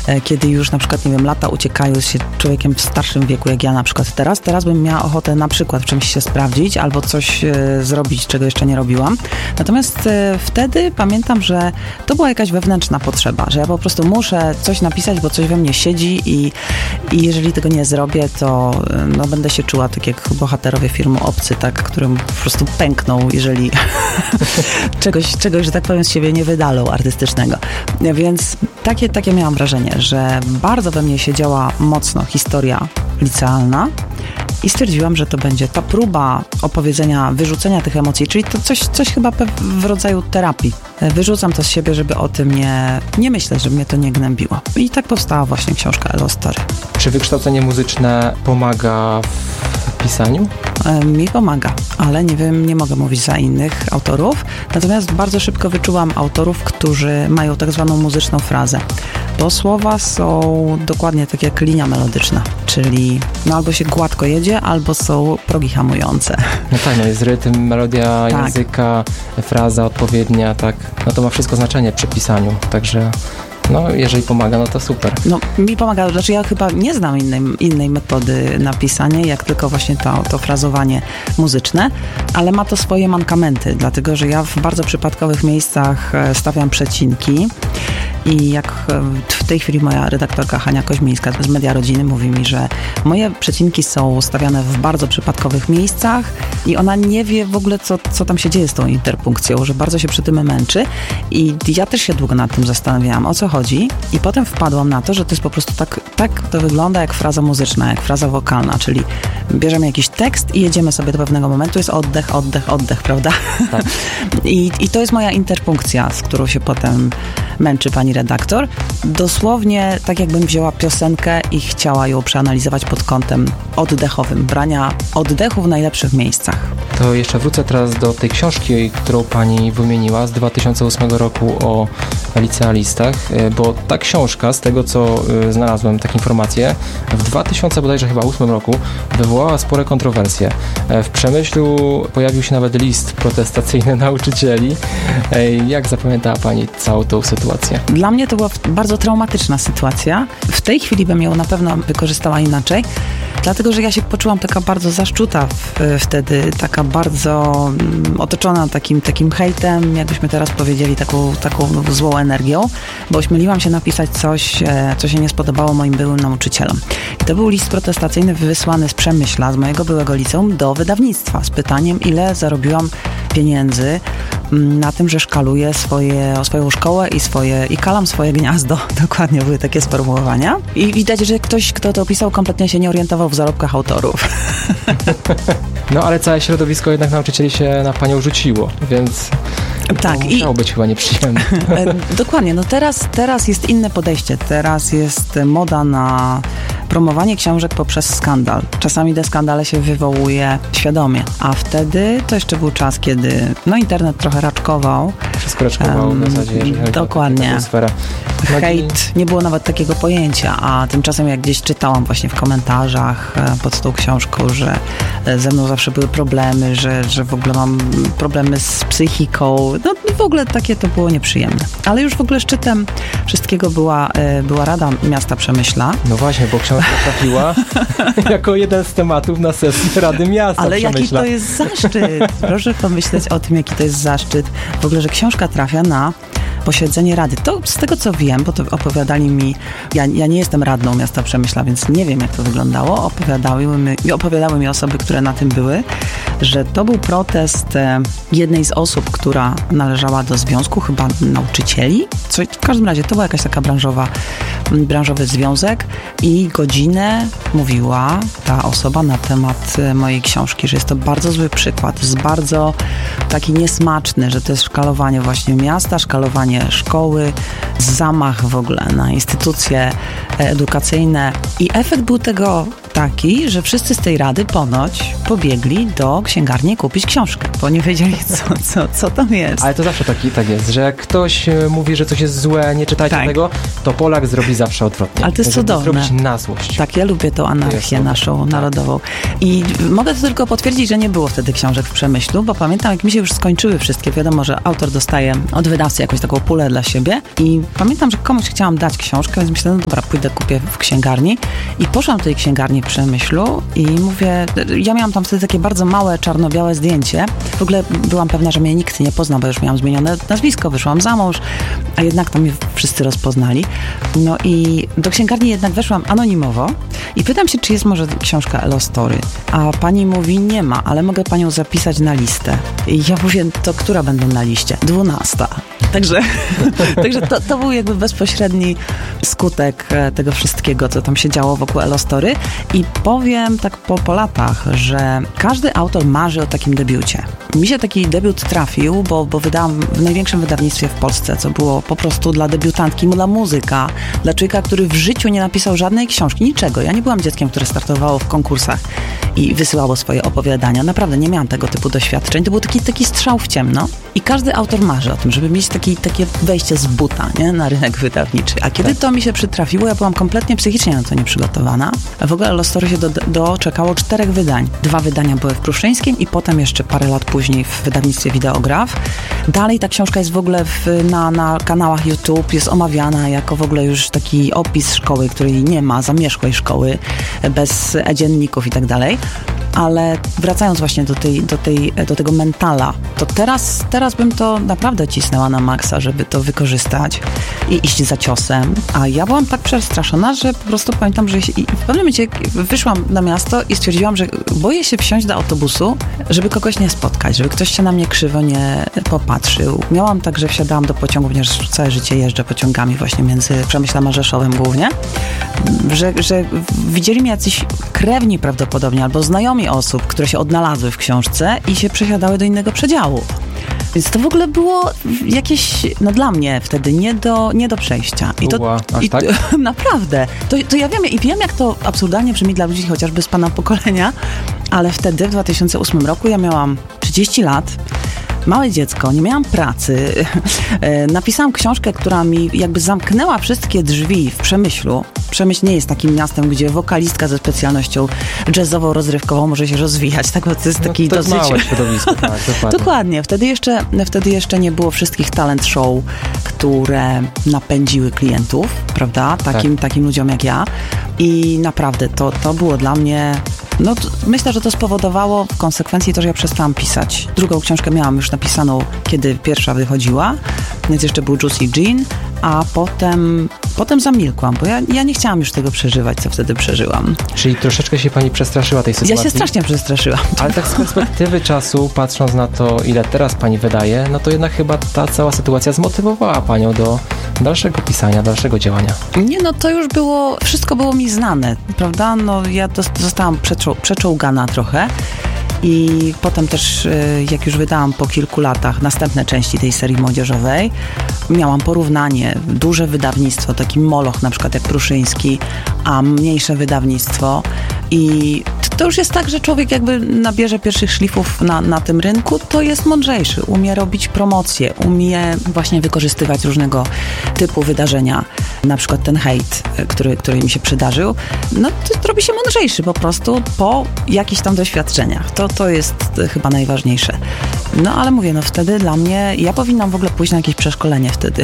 kiedy już na przykład, nie wiem, lata uciekają się człowiekiem w starszym wieku, jak ja na przykład teraz bym miała ochotę na przykład w czymś się sprawdzić albo coś zrobić, czego jeszcze nie robiłam. Natomiast wtedy pamiętam, że to była jakaś wewnętrzna potrzeba, że ja po prostu muszę coś napisać, bo coś we mnie siedzi i jeżeli tego nie zrobię, to no, będę się czuła tak jak bohaterowie filmu Obcy, tak, którym po prostu pękną, jeżeli czegoś, że tak powiem, z siebie nie wydalą artystycznego. Więc takie miałam wrażenie, że bardzo we mnie siedziała mocno historia licealna i stwierdziłam, że to będzie ta próba opowiedzenia, wyrzucenia tych emocji, czyli to coś chyba w rodzaju terapii. Wyrzucam to z siebie, żeby o tym nie myśleć, żeby mnie to nie gnębiło. I tak powstała właśnie książka Elo Story. Czy wykształcenie muzyczne pomaga w pisaniu? Mi pomaga, ale nie mogę mówić za innych autorów. Natomiast bardzo szybko wyczułam autorów, którzy mają tak zwaną muzyczną frazę. Bo słowa są dokładnie tak jak linia melodyczna, czyli no albo się gładko jedzie, albo są progi hamujące. No tak, no jest rytm, melodia języka, fraza odpowiednia, tak. No to ma wszystko znaczenie przy pisaniu, także no jeżeli pomaga, no to super. No mi pomaga, znaczy ja chyba nie znam innej metody na pisanie, jak tylko właśnie to frazowanie muzyczne, ale ma to swoje mankamenty, dlatego że ja w bardzo przypadkowych miejscach stawiam przecinki i jak w tej chwili moja redaktorka Hania Koźmińska z Media Rodziny mówi mi, że moje przecinki są stawiane w bardzo przypadkowych miejscach i ona nie wie w ogóle, co tam się dzieje z tą interpunkcją, że bardzo się przy tym męczy i ja też się długo nad tym zastanawiałam, o co chodzi i potem wpadłam na to, że to jest po prostu tak to wygląda jak fraza muzyczna, jak fraza wokalna, czyli bierzemy jakiś tekst i jedziemy sobie do pewnego momentu, jest oddech, prawda? Tak. I to jest moja interpunkcja, z którą się potem męczy pani redaktor. Dosłownie tak jakbym wzięła piosenkę i chciała ją przeanalizować pod kątem oddechowym, brania oddechu w najlepszych miejscach. To jeszcze wrócę teraz do tej książki, którą pani wymieniła z 2008 roku o licealistach, bo ta książka, z tego co znalazłem, takie informacje, w 2008 roku wywołała spore kontrowersje. W Przemyślu pojawił się nawet list protestacyjny nauczycieli. Jak zapamiętała pani całą tą sytuację? Dla mnie to była bardzo traumatyczna sytuacja. W tej chwili bym ją na pewno wykorzystała inaczej, dlatego że ja się poczułam taka bardzo zaszczuta wtedy, taka bardzo otoczona takim hejtem, jakbyśmy teraz powiedzieli, taką złą energią, bo ośmieliłam się napisać coś, co się nie spodobało moim byłym nauczycielom. I to był list protestacyjny wysłany z Przemyśla, z mojego byłego liceum, do wydawnictwa z pytaniem, ile zarobiłam pieniędzy na tym, że szkaluję swoją szkołę i kalam swoje gniazdo. Dokładnie były takie sformułowania. I widać, że ktoś, kto to opisał, kompletnie się nie orientował w zarobkach autorów. No, ale całe środowisko jednak nauczycieli się na panią rzuciło, więc tak, to musiało być chyba nieprzyjemne. Dokładnie. No teraz jest inne podejście. Teraz jest moda na promowanie książek poprzez skandal. Czasami te skandale się wywołuje świadomie, a wtedy to jeszcze był czas, kiedy internet trochę raczkował. Wszystko raczkowało w zasadzie, jeżeli chodzi dokładnie. o atmosferę. Hejt, nie było nawet takiego pojęcia, a tymczasem jak gdzieś czytałam właśnie w komentarzach pod tą książką, że ze mną zawsze były problemy, że w ogóle mam problemy z psychiką. No w ogóle takie to było nieprzyjemne. Ale już w ogóle szczytem wszystkiego była Rada Miasta Przemyśla. No właśnie, bo książka trafiła jako jeden z tematów na sesji Rady Miasta Ale Przemyśla. jaki to jest zaszczyt. Proszę pomyśleć o tym, jaki to jest zaszczyt. W ogóle, że książka trafia na posiedzenie Rady. To z tego, co wiem, bo to opowiadali mi, ja nie jestem radną Miasta Przemyśla, więc nie wiem, jak to wyglądało. Opowiadały mi osoby, które na tym były, że to był protest jednej z osób, która należała do związku, chyba nauczycieli. W każdym razie to była jakaś taka branżowy związek i godzinę mówiła ta osoba na temat mojej książki, że jest to bardzo zły przykład, jest bardzo taki niesmaczny, że to jest szkalowanie właśnie miasta, szkalowanie szkoły, zamach w ogóle na instytucje edukacyjne i efekt był tego taki, że wszyscy z tej rady ponoć pobiegli do księgarni kupić książkę, bo nie wiedzieli, co tam jest. Ale to zawsze tak jest, że jak ktoś mówi, że coś jest złe, nie czytajcie tego, to Polak zrobi zawsze odwrotnie. Ale to jest cudowne. Zrobić na złość. Tak, ja lubię tą anarchię naszą narodową. I mogę to tylko potwierdzić, że nie było wtedy książek w Przemyślu, bo pamiętam, jak mi się już skończyły wszystkie. Wiadomo, że autor dostaje od wydawcy jakąś taką pulę dla siebie i pamiętam, że komuś chciałam dać książkę, więc myślałam, no dobra, pójdę, kupię w księgarni i poszłam do tej księgarni w Przemyślu i mówię, ja miałam tam wtedy takie bardzo małe, czarno-białe zdjęcie. W ogóle byłam pewna, że mnie nikt nie pozna, bo już miałam zmienione nazwisko, wyszłam za mąż, a jednak tam mnie wszyscy rozpoznali. No i do księgarni jednak weszłam anonimowo i pytam się, czy jest może książka Elostory. A pani mówi, nie ma, ale mogę panią zapisać na listę. I ja mówię, to która będę na liście? 12. Także to był jakby bezpośredni skutek tego wszystkiego, co tam się działo wokół Elostory. I powiem tak po latach, że każdy autor marzy o takim debiucie. Mi się taki debiut trafił, bo wydałam w największym wydawnictwie w Polsce, co było po prostu dla debiutantki, dla muzyka, dla człowieka, który w życiu nie napisał żadnej książki, niczego. Ja nie byłam dzieckiem, które startowało w konkursach i wysyłało swoje opowiadania. Naprawdę nie miałam tego typu doświadczeń. To był taki strzał w ciemno. I każdy autor marzy o tym, żeby mieć takie wejście z buta, nie? Na rynek wydawniczy. A kiedy to mi się przytrafiło, ja byłam kompletnie psychicznie na to nieprzygotowana. W ogóle Elostory się doczekało 4 wydań. 2 wydania były w Pruszyńskim i potem jeszcze parę lat później w wydawnictwie Wideograf. Dalej ta książka jest w ogóle na kanałach YouTube, jest omawiana jako w ogóle już taki opis szkoły, której nie ma, zamierzchłej szkoły, bez dzienników i tak dalej. Ale wracając właśnie do tego mentala, to teraz bym to naprawdę cisnęła na maksa, żeby to wykorzystać i iść za ciosem. A ja byłam tak przestraszona, że po prostu pamiętam, że w pewnym momencie wyszłam na miasto i stwierdziłam, że boję się wsiąść do autobusu, żeby kogoś nie spotkać, żeby ktoś się na mnie krzywo nie popatrzył. Miałam tak, że wsiadałam do pociągu, ponieważ całe życie jeżdżę pociągami właśnie między Przemyślem a Rzeszowem głównie, że widzieli mnie jacyś krewni prawdopodobnie albo znajomi osób, które się odnalazły w książce i się przesiadały do innego przedziału. Więc to w ogóle było jakieś, dla mnie wtedy nie do przejścia. Tak? Naprawdę. To ja wiem, jak to absurdalnie brzmi dla ludzi chociażby z pana pokolenia, ale wtedy w 2008 roku ja miałam 30 lat, małe dziecko, nie miałam pracy. Napisałam książkę, która mi jakby zamknęła wszystkie drzwi w Przemyślu. Przemyśl nie jest takim miastem, gdzie wokalistka ze specjalnością jazzową, rozrywkową może się rozwijać. Tak, bo to jest taki dosyć... małe środowisko, tak, dokładnie. Dokładnie. Wtedy jeszcze nie było wszystkich talent show, które napędziły klientów, prawda? Takim ludziom jak ja. I naprawdę to było dla mnie... myślę, że to spowodowało w konsekwencji to, że ja przestałam pisać. Drugą książkę miałam już napisaną, kiedy pierwsza wychodziła, więc jeszcze był Juicy Gin, a potem zamilkłam, bo ja nie chciałam już tego przeżywać, co wtedy przeżyłam. Czyli troszeczkę się pani przestraszyła tej sytuacji? Ja się strasznie przestraszyłam. Ale tak z perspektywy czasu, patrząc na to, ile teraz pani wydaje, to jednak chyba ta cała sytuacja zmotywowała panią do dalszego pisania, dalszego działania. Nie, to już wszystko było mi znane, prawda? Ja zostałam przeczołgana trochę. I potem też, jak już wydałam po kilku latach następne części tej serii młodzieżowej, miałam porównanie, duże wydawnictwo, taki moloch na przykład jak Pruszyński, a mniejsze wydawnictwo. I to już jest tak, że człowiek jakby nabierze pierwszych szlifów na tym rynku, to jest mądrzejszy, umie robić promocje, umie właśnie wykorzystywać różnego typu wydarzenia. Na przykład ten hejt, który mi się przydarzył, to robi się mądrzejszy po prostu po jakichś tam doświadczeniach. To jest chyba najważniejsze. Ale mówię, wtedy dla mnie, ja powinnam w ogóle pójść na jakieś przeszkolenie wtedy.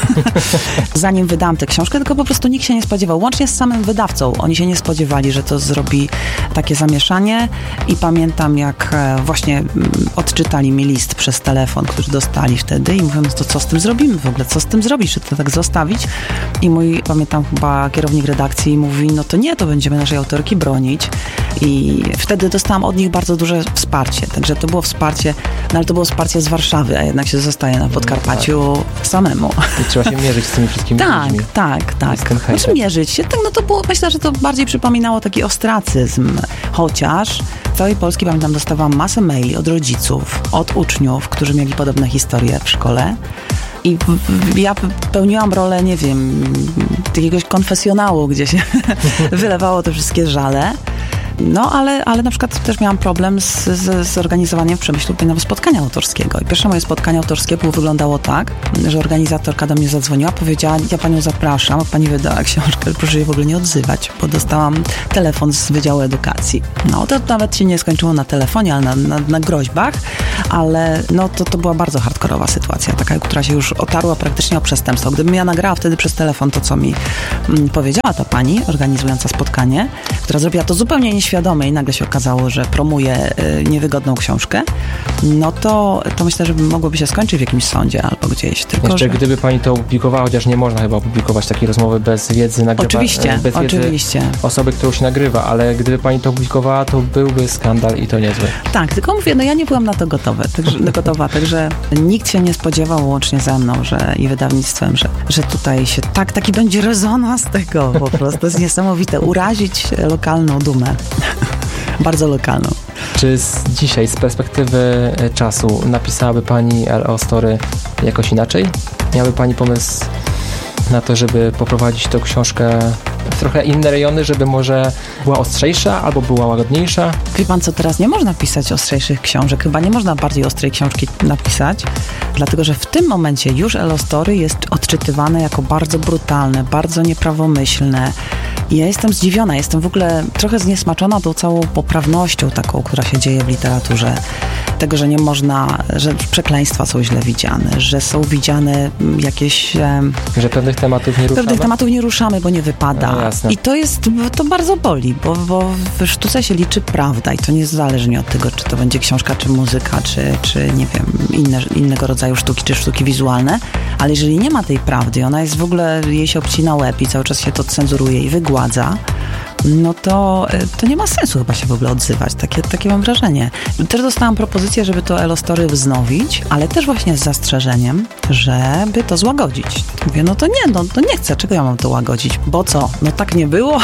Zanim wydałam tę książkę, tylko po prostu nikt się nie spodziewał. Łącznie z samym wydawcą. Oni się nie spodziewali, że to zrobi takie zamieszanie i pamiętam, jak właśnie odczytali mi list przez telefon, który dostali wtedy i mówią, to co z tym zrobimy w ogóle? Co z tym zrobisz? Czy to tak zostawić? I pamiętam chyba kierownik redakcji mówi, to będziemy naszej autorki bronić. I wtedy dostałam od nich bardzo duże wsparcie. Także to było wsparcie, ale to było wsparcie z Warszawy, a jednak się zostaje na Podkarpaciu samemu. I trzeba się mierzyć z tymi wszystkimi ludźmi. Tak. Mierzyć się. To było, myślę, że to bardziej przypominało taki ostracyzm. Chociaż w całej Polski, pamiętam, dostawałam masę maili od rodziców, od uczniów, którzy mieli podobne historie w szkole. I ja pełniłam rolę, jakiegoś konfesjonału, gdzie się wylewało te wszystkie żale. No, ale na przykład też miałam problem z organizowaniem w Przemyślu spotkania autorskiego. I pierwsze moje spotkanie autorskie wyglądało tak, że organizatorka do mnie zadzwoniła, powiedziała: ja panią zapraszam, pani wydała książkę, proszę jej w ogóle nie odzywać, bo dostałam telefon z Wydziału Edukacji. No, to nawet się nie skończyło na telefonie, ale na groźbach, ale no to była bardzo hardkorowa sytuacja, taka, która się już otarła praktycznie o przestępstwo. Gdybym ja nagrała wtedy przez telefon to, co mi powiedziała ta pani organizująca spotkanie, która zrobiła to zupełnie nieświadomie i nagle się okazało, że promuje niewygodną książkę, no to myślę, że mogłoby się skończyć w jakimś sądzie albo gdzieś. Tylko jeszcze gdyby pani to opublikowała, chociaż nie można chyba opublikować takiej rozmowy bez wiedzy Oczywiście. Osoby, którą się nagrywa, ale gdyby pani to opublikowała, to byłby skandal i to niezły. Tak, tylko mówię, no ja nie byłam na to gotowa, także nikt się nie spodziewał łącznie ze mną i wydawnictwem, że tutaj się taki będzie rezonans tego po prostu. To jest niesamowite. Urazić lokalną dumę. Bardzo lokalną. Czy dzisiaj, z perspektywy czasu, napisałaby pani L.O. Story jakoś inaczej? Miałaby pani pomysł na to, żeby poprowadzić tą książkę w trochę inne rejony, żeby może była ostrzejsza albo była łagodniejsza? Wie pan co, teraz nie można pisać ostrzejszych książek. Chyba nie można bardziej ostrej książki napisać, dlatego że w tym momencie już L.O. Story jest odczytywane jako bardzo brutalne, bardzo nieprawomyślne. I ja jestem zdziwiona, jestem w ogóle trochę zniesmaczona tą całą poprawnością taką, która się dzieje w literaturze. Tego, że nie można, że przekleństwa są źle widziane, że są widziane jakieś... Że pewnych tematów nie ruszamy? Pewnych tematów nie ruszamy, bo nie wypada. No, jasne. I to bardzo boli, bo w sztuce się liczy prawda i to niezależnie od tego, czy to będzie książka, czy muzyka, czy nie wiem, innego rodzaju sztuki, czy sztuki wizualne, ale jeżeli nie ma tej prawdy, ona jest w ogóle, jej się obcina łeb i cały czas się to cenzuruje i wygładza, no to nie ma sensu chyba się w ogóle odzywać. Takie mam wrażenie. Też dostałam propozycję, żeby to L.O. Story wznowić, ale też właśnie z zastrzeżeniem, żeby to złagodzić. Mówię, no to nie chcę. Czego ja mam to łagodzić? Bo co? No tak nie było?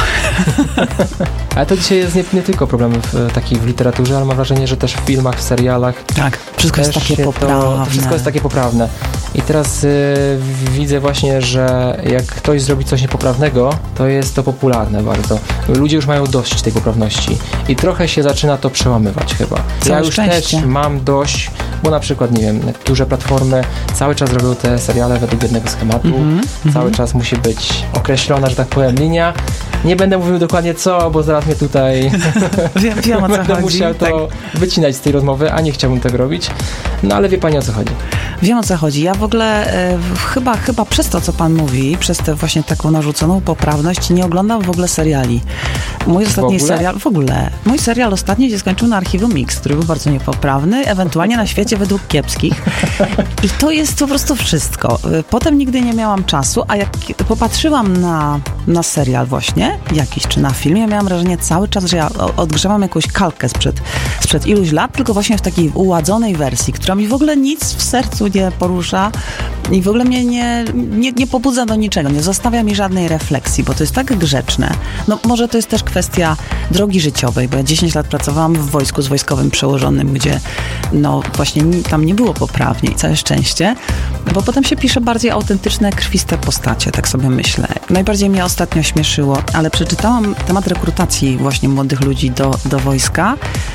Ale to dzisiaj jest nie tylko problem w literaturze, ale mam wrażenie, że też w filmach, w serialach. Tak, wszystko jest takie poprawne. Wszystko jest takie poprawne. I teraz widzę właśnie, że jak ktoś zrobi coś niepoprawnego, to jest to popularne bardzo. Ludzie już mają dość tej poprawności i trochę się zaczyna to przełamywać chyba. Ja już też mam dość, bo na przykład, nie wiem, duże platformy cały czas robią te seriale według jednego schematu, cały czas musi być określona, że tak powiem, linia. Nie będę mówił dokładnie co, bo zaraz mnie tutaj wiem o co będę chodzi. musiał to wycinać z tej rozmowy, a nie chciałbym tego robić. No ale wie pani, o co chodzi. Wiem, o co chodzi. Ja w ogóle chyba przez to, co pan mówi, przez tę właśnie taką narzuconą poprawność, nie oglądam w ogóle seriali. Mój ostatni serial, mój serial ostatni się skończył na Archiwum Mix, który był bardzo niepoprawny, ewentualnie na Świecie według kiepskich. I to jest po prostu wszystko. Potem nigdy nie miałam czasu, a jak popatrzyłam na serial właśnie, jakiś, czy na film, ja miałam wrażenie cały czas, że ja odgrzewam jakąś kalkę sprzed iluś lat, tylko właśnie w takiej uładzonej wersji, która mi w ogóle nic w sercu nie porusza i w ogóle mnie nie pobudza do niczego, nie zostawia mi żadnej refleksji, bo to jest tak grzeczne. No może to jest też kwestia drogi życiowej, bo ja 10 lat pracowałam w wojsku z wojskowym przełożonym, gdzie no właśnie tam nie było poprawnie i całe szczęście, bo potem się pisze bardziej autentyczne, krwiste postacie, tak sobie myślę. Najbardziej mnie ostatnio śmieszyło, ale przeczytałam temat rekrutacji właśnie młodych ludzi do wojska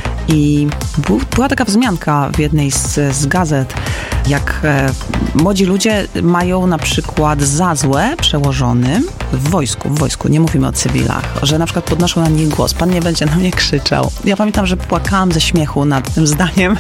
i była taka wzmianka w jednej z gazet, jak młodzi ludzie mają na przykład za złe przełożonym w wojsku, nie mówimy o cywilach, że na przykład podnoszą na nich głos, pan nie będzie na mnie krzyczał. Ja pamiętam, że płakałam ze śmiechu nad tym zdaniem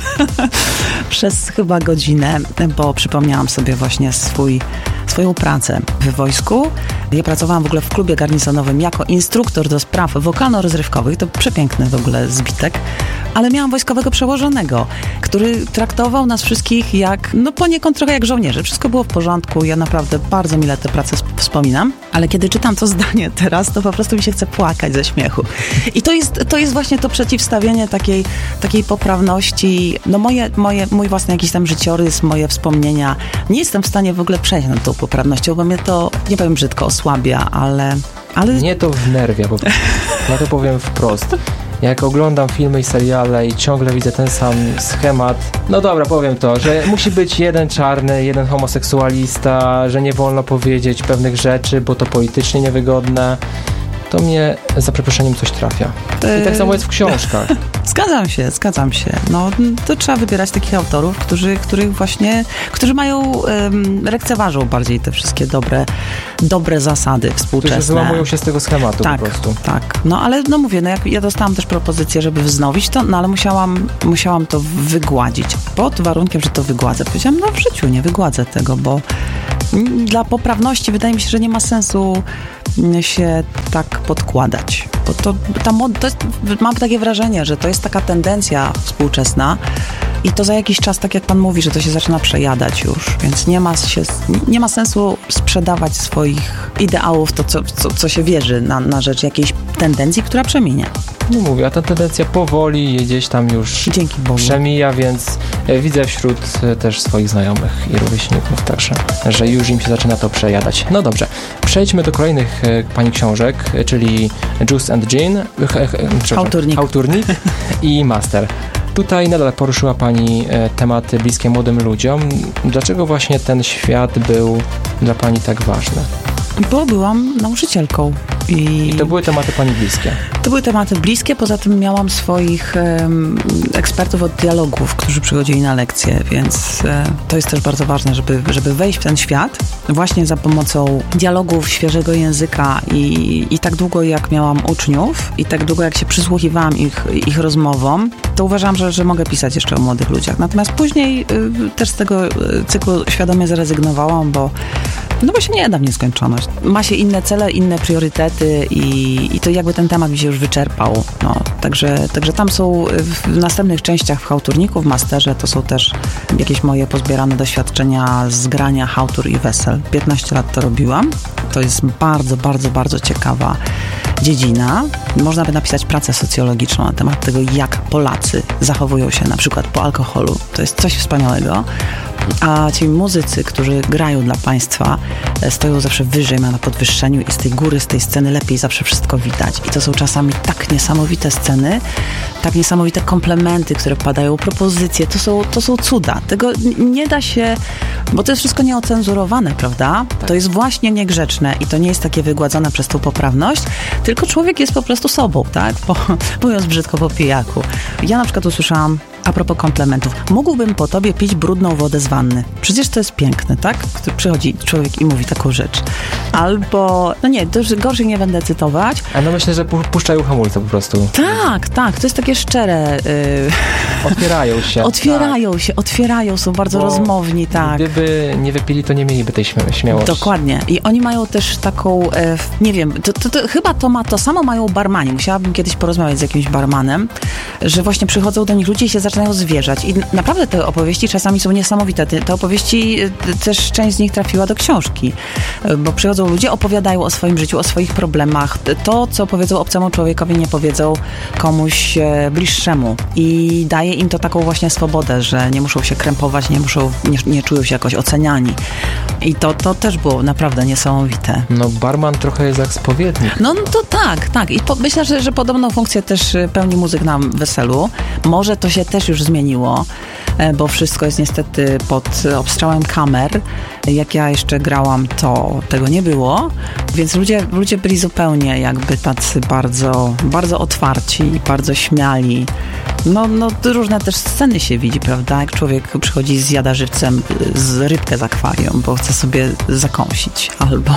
przez chyba godzinę, bo przypomniałam sobie właśnie swoją pracę w wojsku. Ja pracowałam w ogóle w klubie garnizonowym jako instruktor do spraw wokalno-rozrywkowych, to przepiękny w ogóle zbitek, ale miałam wojskowego przełożonego, który traktował nas wszystkich poniekąd trochę jak żołnierze. Wszystko było w porządku, ja naprawdę bardzo mile tę pracę wspominam, ale kiedy czytam to zdanie teraz, to po prostu mi się chce płakać ze śmiechu. I to jest właśnie to przeciwstawienie takiej poprawności. No mój własny jakiś tam życiorys, moje wspomnienia. Nie jestem w stanie w ogóle przejść nad tą poprawnością, bo mnie to, nie powiem brzydko, osłabia, ale... Mnie to wnerwia, bo ja to powiem wprost. Jak oglądam filmy i seriale i ciągle widzę ten sam schemat, no dobra, powiem to, że musi być jeden czarny, jeden homoseksualista, że nie wolno powiedzieć pewnych rzeczy, bo to politycznie niewygodne. to mnie za przeproszeniem coś trafia. I tak samo jest w książkach. Zgadzam się. No, to trzeba wybierać takich autorów, którzy mają, lekceważą bardziej te wszystkie dobre zasady współczesne. Którzy wyłamują się z tego schematu po prostu. Tak. No, ale no mówię, no ja dostałam też propozycję, żeby wznowić to, no ale musiałam to wygładzić. Pod warunkiem, że to wygładzę. Powiedziałam, no w życiu nie wygładzę tego, bo dla poprawności wydaje mi się, że nie ma sensu się tak podkładać. Bo mam takie wrażenie, że to jest taka tendencja współczesna i to za jakiś czas, tak jak pan mówi, że to się zaczyna przejadać już, więc nie ma sensu sprzedawać swoich ideałów, to co się wierzy na rzecz jakiejś tendencji, która przeminie. No mówię, a ta tendencja powoli gdzieś tam już Dzięki Bogu przemija, więc widzę wśród też swoich znajomych i rówieśników także, że już im się zaczyna to przejadać. No dobrze, przejdźmy do kolejnych pani książek, czyli Juice and Gin, Hałturnik i Master. Tutaj nadal poruszyła pani tematy bliskie młodym ludziom. Dlaczego właśnie ten świat był dla pani tak ważny? Bo byłam nauczycielką. I to były tematy pani bliskie? To były tematy bliskie, poza tym miałam swoich ekspertów od dialogów, którzy przychodzili na lekcje, więc to jest też bardzo ważne, żeby wejść w ten świat właśnie za pomocą dialogów, świeżego języka i tak długo jak miałam uczniów i tak długo jak się przysłuchiwałam ich rozmowom, to uważam, że mogę pisać jeszcze o młodych ludziach. Natomiast później też z tego cyklu świadomie zrezygnowałam, bo się nie da w nieskończoność. Ma się inne cele, inne priorytety i to jakby ten temat mi się już wyczerpał. No, także tam są w następnych częściach w Hałturniku, w Masterze, to są też jakieś moje pozbierane doświadczenia z grania hałtur i wesel. 15 lat to robiłam. To jest bardzo, bardzo, bardzo ciekawa dziedzina. Można by napisać pracę socjologiczną na temat tego, jak Polacy zachowują się na przykład po alkoholu. To jest coś wspaniałego. A ci muzycy, którzy grają dla państwa, stoją zawsze wyżej, na podwyższeniu i z tej góry, z tej sceny lepiej zawsze wszystko widać. I to są czasami tak niesamowite sceny, tak niesamowite komplementy, które padają, propozycje. To są cuda. Tego nie da się, bo to jest wszystko nieocenzurowane, prawda? To jest właśnie niegrzeczne i to nie jest takie wygładzone przez tą poprawność, tylko człowiek jest po prostu sobą, tak? Mówiąc brzydko po pijaku. Ja na przykład usłyszałam a propos komplementów. Mógłbym po tobie pić brudną wodę z wanny. Przecież to jest piękne, tak? Przychodzi człowiek i mówi taką rzecz. Albo, gorzej nie będę cytować. A no myślę, że puszczają hamulce po prostu. Tak. To jest takie szczere. Otwierają, są bardzo rozmowni, tak. Gdyby nie wypili, to nie mieliby tej śmiałości. Dokładnie. I oni mają też taką, nie wiem, chyba to samo mają barmani. Musiałabym kiedyś porozmawiać z jakimś barmanem, że właśnie przychodzą do nich ludzie i się zaczynają zwierzać. I naprawdę te opowieści czasami są niesamowite. Te opowieści, też część z nich trafiła do książki, bo przychodzą ludzie, opowiadają o swoim życiu, o swoich problemach. To, co powiedzą obcemu człowiekowi, nie powiedzą komuś bliższemu. I daje im to taką właśnie swobodę, że nie muszą się krępować, nie czują się jakoś oceniani. I to też było naprawdę niesamowite. No barman trochę jest jak spowiednik. No to tak. I myślę, że podobną funkcję też pełni muzyk na weselu. Może to się też już zmieniło, bo wszystko jest niestety pod obstrzałem kamer. Jak ja jeszcze grałam, to tego nie było, więc ludzie byli zupełnie jakby tacy bardzo, bardzo otwarci, bardzo śmiali. No różne też sceny się widzi, prawda? Jak człowiek przychodzi i zjada żywcem z rybkę z akwarium, bo chce sobie zakąsić, albo...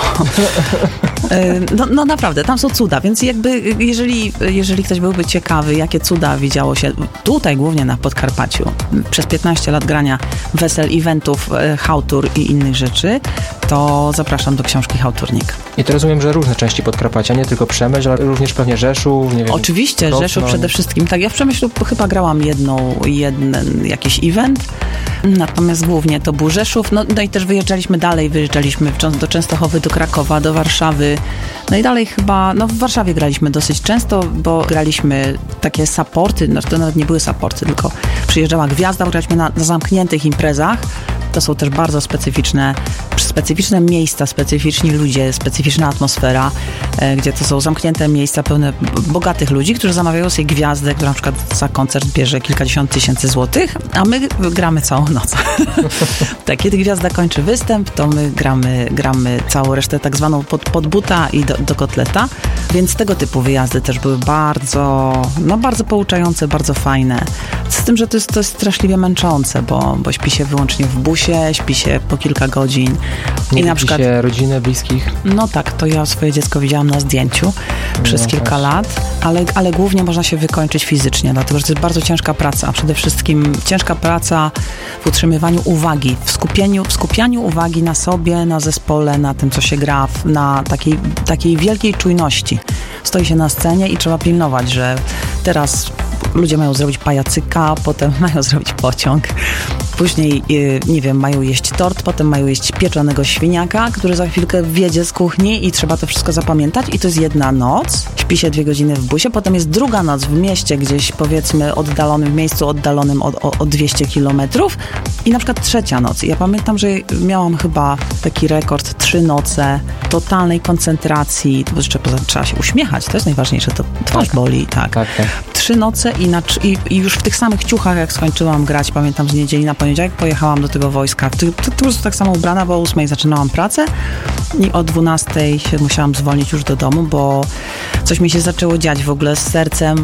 No naprawdę, tam są cuda, więc jakby jeżeli ktoś byłby ciekawy, jakie cuda widziało się tutaj głównie na Podkarpaciu przez 15 lat grania wesel, eventów, hałtur i innych rzeczy, to zapraszam do książki Hałturnik. I to rozumiem, że różne części Podkarpacia, nie tylko Przemyśl, ale również pewnie Rzeszów, nie wiem. Oczywiście, Rzeszów przede wszystkim. Tak, ja w Przemyślu chyba grałam jeden jakiś event, natomiast głównie to był Rzeszów, no i też wyjeżdżaliśmy do Częstochowy, do Krakowa, do Warszawy, no i dalej chyba, w Warszawie graliśmy dosyć często, bo graliśmy takie supporty, to nawet nie były supporty, tylko przyjeżdżała gwiazda, graliśmy na zamkniętych imprezach. To są też bardzo specyficzne miejsca, specyficzni ludzie, specyficzna atmosfera, gdzie to są zamknięte miejsca pełne bogatych ludzi, którzy zamawiają sobie gwiazdę, która na przykład za koncert bierze kilkadziesiąt tysięcy złotych, a my gramy całą noc. Tak, kiedy gwiazda kończy występ, to my gramy całą resztę tak zwaną pod buta i do kotleta. Więc tego typu wyjazdy też były bardzo pouczające, bardzo fajne. Z tym, że to jest straszliwie męczące, bo śpi się wyłącznie w busie, śpi się po kilka godzin. Nie na przykład się rodziny, bliskich? No tak, to ja swoje dziecko widziałam na zdjęciu przez kilka lat, ale głównie można się wykończyć fizycznie, dlatego że to jest bardzo ciężka praca, a przede wszystkim ciężka praca w utrzymywaniu uwagi, w skupianiu uwagi na sobie, na zespole, na tym, co się gra, na takiej wielkiej czujności. Stoi się na scenie i trzeba pilnować, że teraz ludzie mają zrobić pajacyka, potem mają zrobić pociąg, później, nie wiem, mają jeść tort, potem mają jeść pieczonego świniaka, który za chwilkę wjedzie z kuchni i trzeba to wszystko zapamiętać i to jest jedna noc, śpi się 2 godziny w busie, potem jest druga noc w mieście, gdzieś powiedzmy w miejscu oddalonym o 200 kilometrów i na przykład trzecia noc. I ja pamiętam, że miałam chyba taki rekord 3 noce totalnej koncentracji, bo jeszcze trzeba się uśmiechać, to jest najważniejsze, to twarz boli, tak. 3 noce i już w tych samych ciuchach, jak skończyłam grać, pamiętam z niedzieli na poniedziałek, pojechałam do tego wojska. Po prostu tak samo ubrana, bo o 8 zaczynałam pracę i o 12 się musiałam zwolnić już do domu, bo coś mi się zaczęło dziać w ogóle z sercem,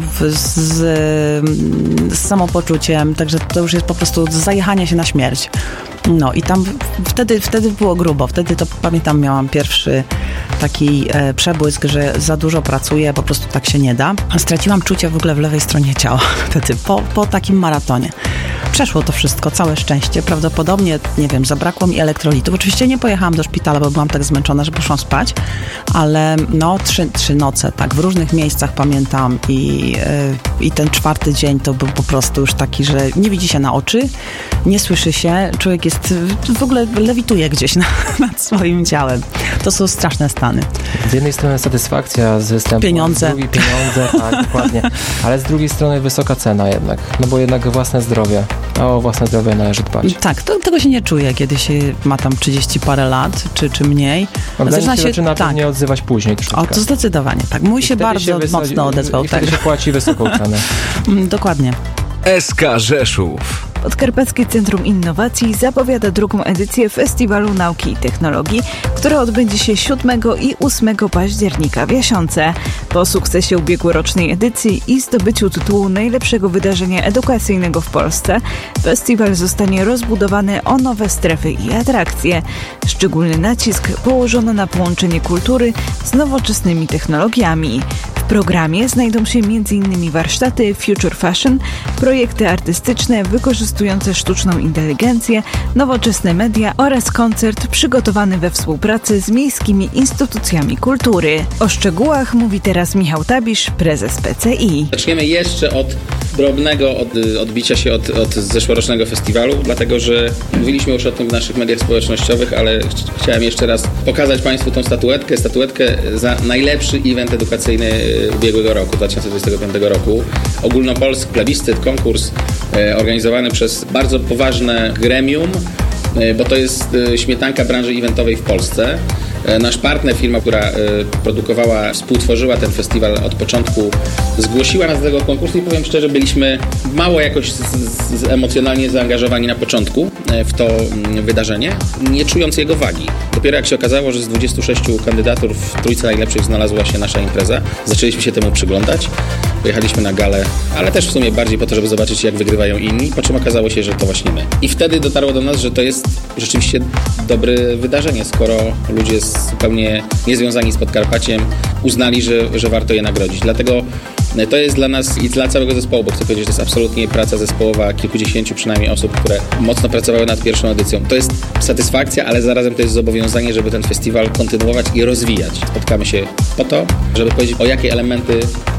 z samopoczuciem, także to już jest po prostu zajechanie się na śmierć. No i tam wtedy było grubo. Wtedy to pamiętam, miałam pierwszy taki przebłysk, że za dużo pracuję, po prostu tak się nie da. A straciłam czucie w ogóle w lewej stronie ciała wtedy, po takim maratonie. Przeszło to wszystko, całe szczęście. Prawdopodobnie, nie wiem, zabrakło mi elektrolitów. Oczywiście nie pojechałam do szpitala, bo byłam tak zmęczona, że poszłam spać, ale no 3 noce, tak, w różnych miejscach pamiętam i ten 4. dzień to był po prostu już taki, że nie widzi się na oczy, nie słyszy się, człowiek jest, w ogóle lewituje gdzieś nad swoim ciałem. To są straszne stany. Z jednej strony satysfakcja z występu, pieniądze. Z drugiej pieniądze, tak, dokładnie, ale z drugiej strony wysoka cena jednak, no bo jednak własne zdrowie. A o własne zdrowie należy dbać. Tak, tego się nie czuje, kiedy się ma tam 30 parę lat, czy mniej. Organizm się zaczyna pewnie odzywać później troszeczkę. O, to zdecydowanie, tak. Mój się bardzo mocno odezwał. I wtedy się płaci wysoką cenę. Dokładnie. SK Rzeszów. Podkarpackie Centrum Innowacji zapowiada 2. edycję Festiwalu Nauki i Technologii, która odbędzie się 7 i 8 października w Jasionce. Po sukcesie ubiegłorocznej edycji i zdobyciu tytułu najlepszego wydarzenia edukacyjnego w Polsce, festiwal zostanie rozbudowany o nowe strefy i atrakcje. Szczególny nacisk położono na połączenie kultury z nowoczesnymi technologiami. W programie znajdą się m.in. warsztaty Future Fashion, projekty artystyczne wykorzystujące sztuczną inteligencję, nowoczesne media oraz koncert przygotowany we współpracy z miejskimi instytucjami kultury. O szczegółach mówi teraz Michał Tabisz, prezes PCI. Zaczniemy jeszcze od drobnego odbicia się od zeszłorocznego festiwalu, dlatego że mówiliśmy już o tym w naszych mediach społecznościowych, ale chciałem jeszcze raz pokazać Państwu tą statuetkę za najlepszy event edukacyjny ubiegłego roku, 2025 roku. Ogólnopolski plebiscyt, konkurs organizowany przez bardzo poważne gremium, bo to jest śmietanka branży eventowej w Polsce. Nasz partner, firma, która produkowała, współtworzyła ten festiwal od początku, zgłosiła nas do tego konkursu i powiem szczerze, byliśmy mało jakoś emocjonalnie zaangażowani na początku w to wydarzenie, nie czując jego wagi. Dopiero jak się okazało, że z 26 kandydatur w trójce najlepszych znalazła się nasza impreza, zaczęliśmy się temu przyglądać. Pojechaliśmy na galę, ale też w sumie bardziej po to, żeby zobaczyć, jak wygrywają inni, po czym okazało się, że to właśnie my. I wtedy dotarło do nas, że to jest rzeczywiście dobre wydarzenie, skoro ludzie zupełnie niezwiązani z Podkarpaciem uznali, że warto je nagrodzić. Dlatego to jest dla nas i dla całego zespołu, bo chcę powiedzieć, że to jest absolutnie praca zespołowa, kilkudziesięciu przynajmniej osób, które mocno pracowały nad pierwszą edycją. To jest satysfakcja, ale zarazem to jest zobowiązanie, żeby ten festiwal kontynuować i rozwijać. Spotkamy się po to, żeby powiedzieć, o jakie elementy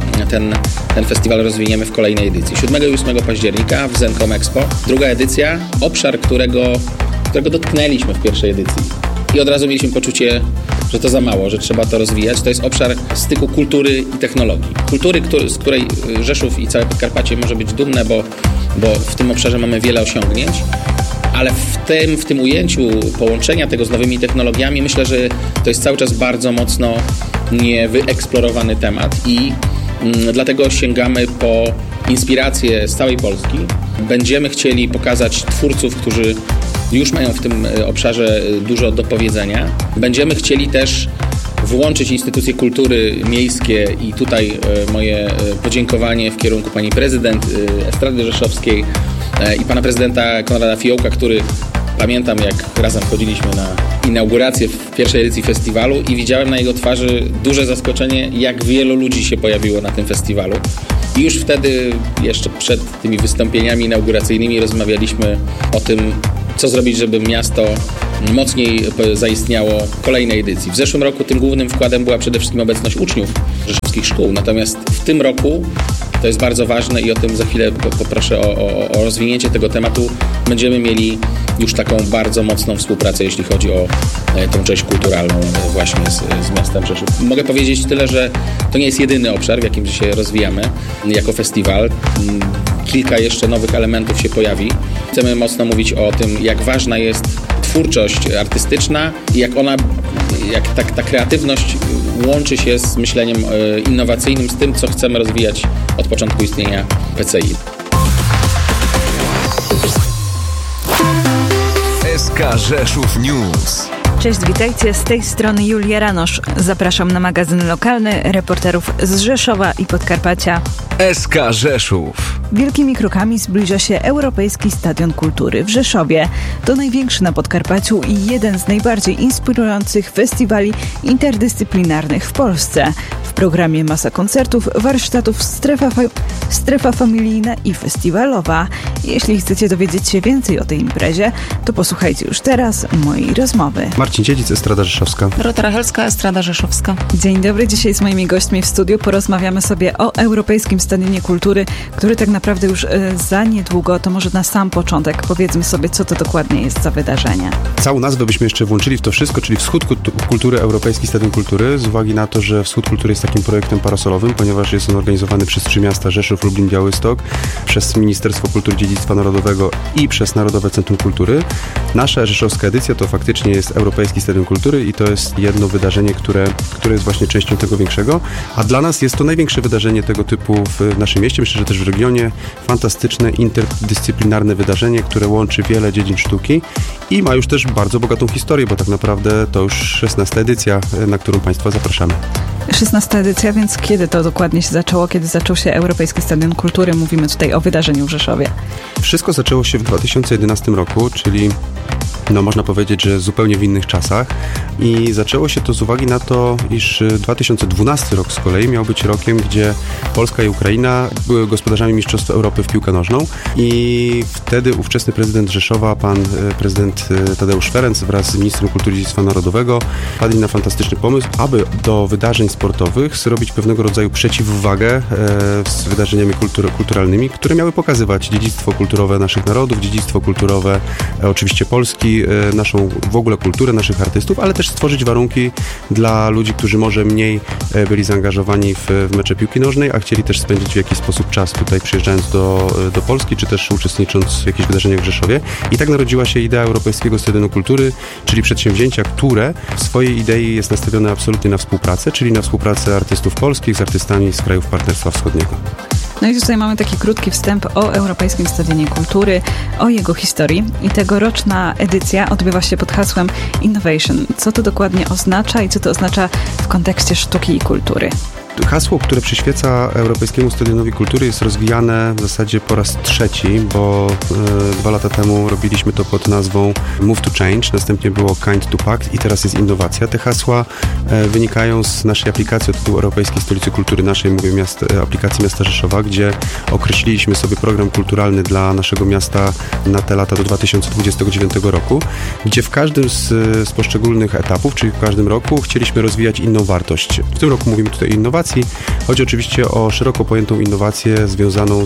ten festiwal rozwiniemy w kolejnej edycji. 7 i 8 października w Zencom Expo. Druga edycja, obszar, którego dotknęliśmy w pierwszej edycji. I od razu mieliśmy poczucie, że to za mało, że trzeba to rozwijać. To jest obszar styku kultury i technologii. Kultury, z której Rzeszów i całe Podkarpacie może być dumne, bo w tym obszarze mamy wiele osiągnięć. Ale w tym ujęciu połączenia tego z nowymi technologiami myślę, że to jest cały czas bardzo mocno niewyeksplorowany temat i dlatego sięgamy po inspiracje z całej Polski. Będziemy chcieli pokazać twórców, którzy już mają w tym obszarze dużo do powiedzenia. Będziemy chcieli też włączyć instytucje kultury miejskie i tutaj moje podziękowanie w kierunku pani prezydent Estrady Rzeszowskiej i pana prezydenta Konrada Fiołka, który pamiętam, jak razem chodziliśmy na inaugurację w pierwszej edycji festiwalu i widziałem na jego twarzy duże zaskoczenie, jak wielu ludzi się pojawiło na tym festiwalu. I już wtedy, jeszcze przed tymi wystąpieniami inauguracyjnymi, rozmawialiśmy o tym, co zrobić, żeby miasto mocniej zaistniało kolejnej edycji. W zeszłym roku tym głównym wkładem była przede wszystkim obecność uczniów rzeszowskich szkół. Natomiast w tym roku, to jest bardzo ważne i o tym za chwilę poproszę o rozwinięcie tego tematu, będziemy mieli już taką bardzo mocną współpracę, jeśli chodzi o tą część kulturalną właśnie z miastem Rzeszów. Mogę powiedzieć tyle, że to nie jest jedyny obszar, w jakim się rozwijamy jako festiwal. Kilka jeszcze nowych elementów się pojawi. Chcemy mocno mówić o tym, jak ważna jest twórczość artystyczna i jak ta kreatywność łączy się z myśleniem innowacyjnym, z tym, co chcemy rozwijać od początku istnienia PCI. SK Rzeszów News. Cześć, witajcie, z tej strony Julia Ranosz. Zapraszam na magazyn lokalny reporterów z Rzeszowa i Podkarpacia. SK Rzeszów. Wielkimi krokami zbliża się Europejski Stadion Kultury w Rzeszowie. To największy na Podkarpaciu i jeden z najbardziej inspirujących festiwali interdyscyplinarnych w Polsce. W programie masa koncertów, warsztatów, strefa familijna i festiwalowa. Jeśli chcecie dowiedzieć się więcej o tej imprezie, to posłuchajcie już teraz mojej rozmowy. Marcin Dziedzic, Estrada Rzeszowska. Dorota Rachelska, Estrada Rzeszowska. Dzień dobry, dzisiaj z moimi gośćmi w studiu porozmawiamy sobie o Europejskim Stadionie Kultury, który tak naprawdę już za niedługo, to może na sam początek powiedzmy sobie, co to dokładnie jest za wydarzenie. Całą nazwę byśmy jeszcze włączyli w to wszystko, czyli Wschód Kultury, Europejski Stadion Kultury, z uwagi na to, że Wschód Kultury jest takim projektem parasolowym, ponieważ jest on organizowany przez 3 miasta, Rzeszów, Lublin, Białystok, przez Ministerstwo Kultury i Dziedzictwa Narodowego i przez Narodowe Centrum Kultury. Nasza rzeszowska edycja to faktycznie jest Europejski Stadion Kultury i to jest jedno wydarzenie, które jest właśnie częścią tego większego, a dla nas jest to największe wydarzenie tego typu w naszym mieście, myślę, że też w regionie. Fantastyczne, interdyscyplinarne wydarzenie, które łączy wiele dziedzin sztuki i ma już też bardzo bogatą historię, bo tak naprawdę to już 16. edycja, na którą Państwa zapraszamy. 16. edycja, więc kiedy to dokładnie się zaczęło? Kiedy zaczął się Europejski Stadion Kultury? Mówimy tutaj o wydarzeniu w Rzeszowie. Wszystko zaczęło się w 2011 roku, czyli można powiedzieć, że zupełnie w innych czasach i zaczęło się to z uwagi na to, iż 2012 rok z kolei miał być rokiem, gdzie Polska i Ukraina były gospodarzami Mistrzostw Europy w piłkę nożną i wtedy ówczesny prezydent Rzeszowa, pan prezydent Tadeusz Ferenc wraz z ministrem kultury i dziedzictwa narodowego padli na fantastyczny pomysł, aby do wydarzeń sportowych zrobić pewnego rodzaju przeciwwagę z wydarzeniami kulturalnymi, które miały pokazywać dziedzictwo kulturowe naszych narodów, dziedzictwo kulturowe oczywiście Polski, naszą w ogóle kulturę, naszych artystów, ale też stworzyć warunki dla ludzi, którzy może mniej byli zaangażowani w mecze piłki nożnej, a chcieli też spędzić w jakiś sposób czas tutaj przyjeżdżając do Polski, czy też uczestnicząc w jakichś wydarzeniach w Rzeszowie. I tak narodziła się idea Europejskiego Stadionu Kultury, czyli przedsięwzięcia, które w swojej idei jest nastawione absolutnie na współpracę, czyli na współpracę artystów polskich z artystami z krajów Partnerstwa Wschodniego. No i tutaj mamy taki krótki wstęp o Europejskim Stadionie Kultury, o jego historii i tegoroczna edycja odbywa się pod hasłem Innovation. Co to dokładnie oznacza i co to oznacza w kontekście sztuki i kultury? Hasło, które przyświeca Europejskiemu Stadionowi Kultury jest rozwijane w zasadzie po raz 3, bo 2 lata temu robiliśmy to pod nazwą Move to Change, następnie było Kind to Pact i teraz jest innowacja. Te hasła wynikają z naszej aplikacji od tytułu Europejskiej Stolicy Kultury, naszej, mówię, aplikacji miasta Rzeszowa, gdzie określiliśmy sobie program kulturalny dla naszego miasta na te lata do 2029 roku, gdzie w każdym z poszczególnych etapów, czyli w każdym roku chcieliśmy rozwijać inną wartość. W tym roku mówimy tutaj o innowacji. Chodzi oczywiście o szeroko pojętą innowację związaną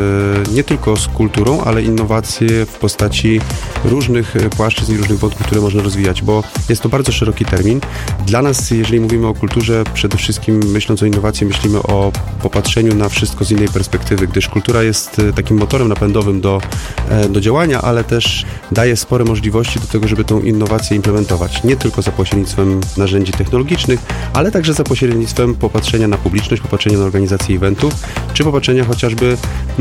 nie tylko z kulturą, ale innowację w postaci różnych płaszczyzn i różnych wątków, które można rozwijać, bo jest to bardzo szeroki termin. Dla nas, jeżeli mówimy o kulturze, przede wszystkim myśląc o innowacji, myślimy o popatrzeniu na wszystko z innej perspektywy, gdyż kultura jest takim motorem napędowym do działania, ale też daje spore możliwości do tego, żeby tą innowację implementować. Nie tylko za pośrednictwem narzędzi technologicznych, ale także za pośrednictwem popatrzenia na publiczność, popatrzenia na organizację eventów, czy popatrzenia chociażby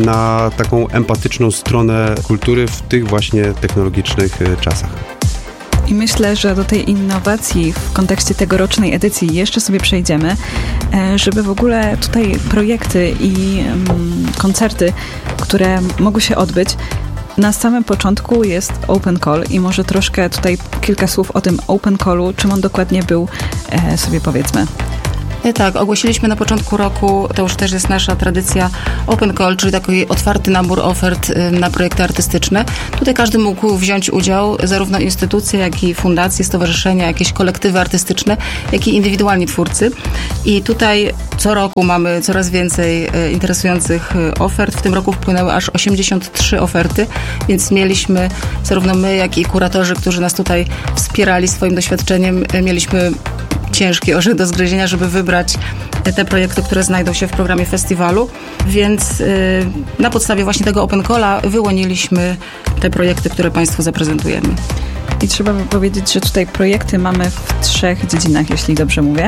na taką empatyczną stronę kultury w tych właśnie technologicznych czasach. I myślę, że do tej innowacji w kontekście tegorocznej edycji jeszcze sobie przejdziemy, żeby w ogóle tutaj projekty i koncerty, które mogły się odbyć, na samym początku jest Open Call i może troszkę tutaj kilka słów o tym Open Callu, czym on dokładnie był, sobie powiedzmy. Tak, ogłosiliśmy na początku roku, to już też jest nasza tradycja, Open Call, czyli taki otwarty nabór ofert na projekty artystyczne. Tutaj każdy mógł wziąć udział, zarówno instytucje, jak i fundacje, stowarzyszenia, jakieś kolektywy artystyczne, jak i indywidualni twórcy. I tutaj co roku mamy coraz więcej interesujących ofert. W tym roku wpłynęły aż 83 oferty, więc mieliśmy, zarówno my, jak i kuratorzy, którzy nas tutaj wspierali swoim doświadczeniem, mieliśmy ciężki orzech do zgryzienia, żeby wybrać te projekty, które znajdą się w programie festiwalu, więc na podstawie właśnie tego Open Calla wyłoniliśmy te projekty, które Państwu zaprezentujemy. I trzeba by powiedzieć, że tutaj projekty mamy w 3 dziedzinach, jeśli dobrze mówię.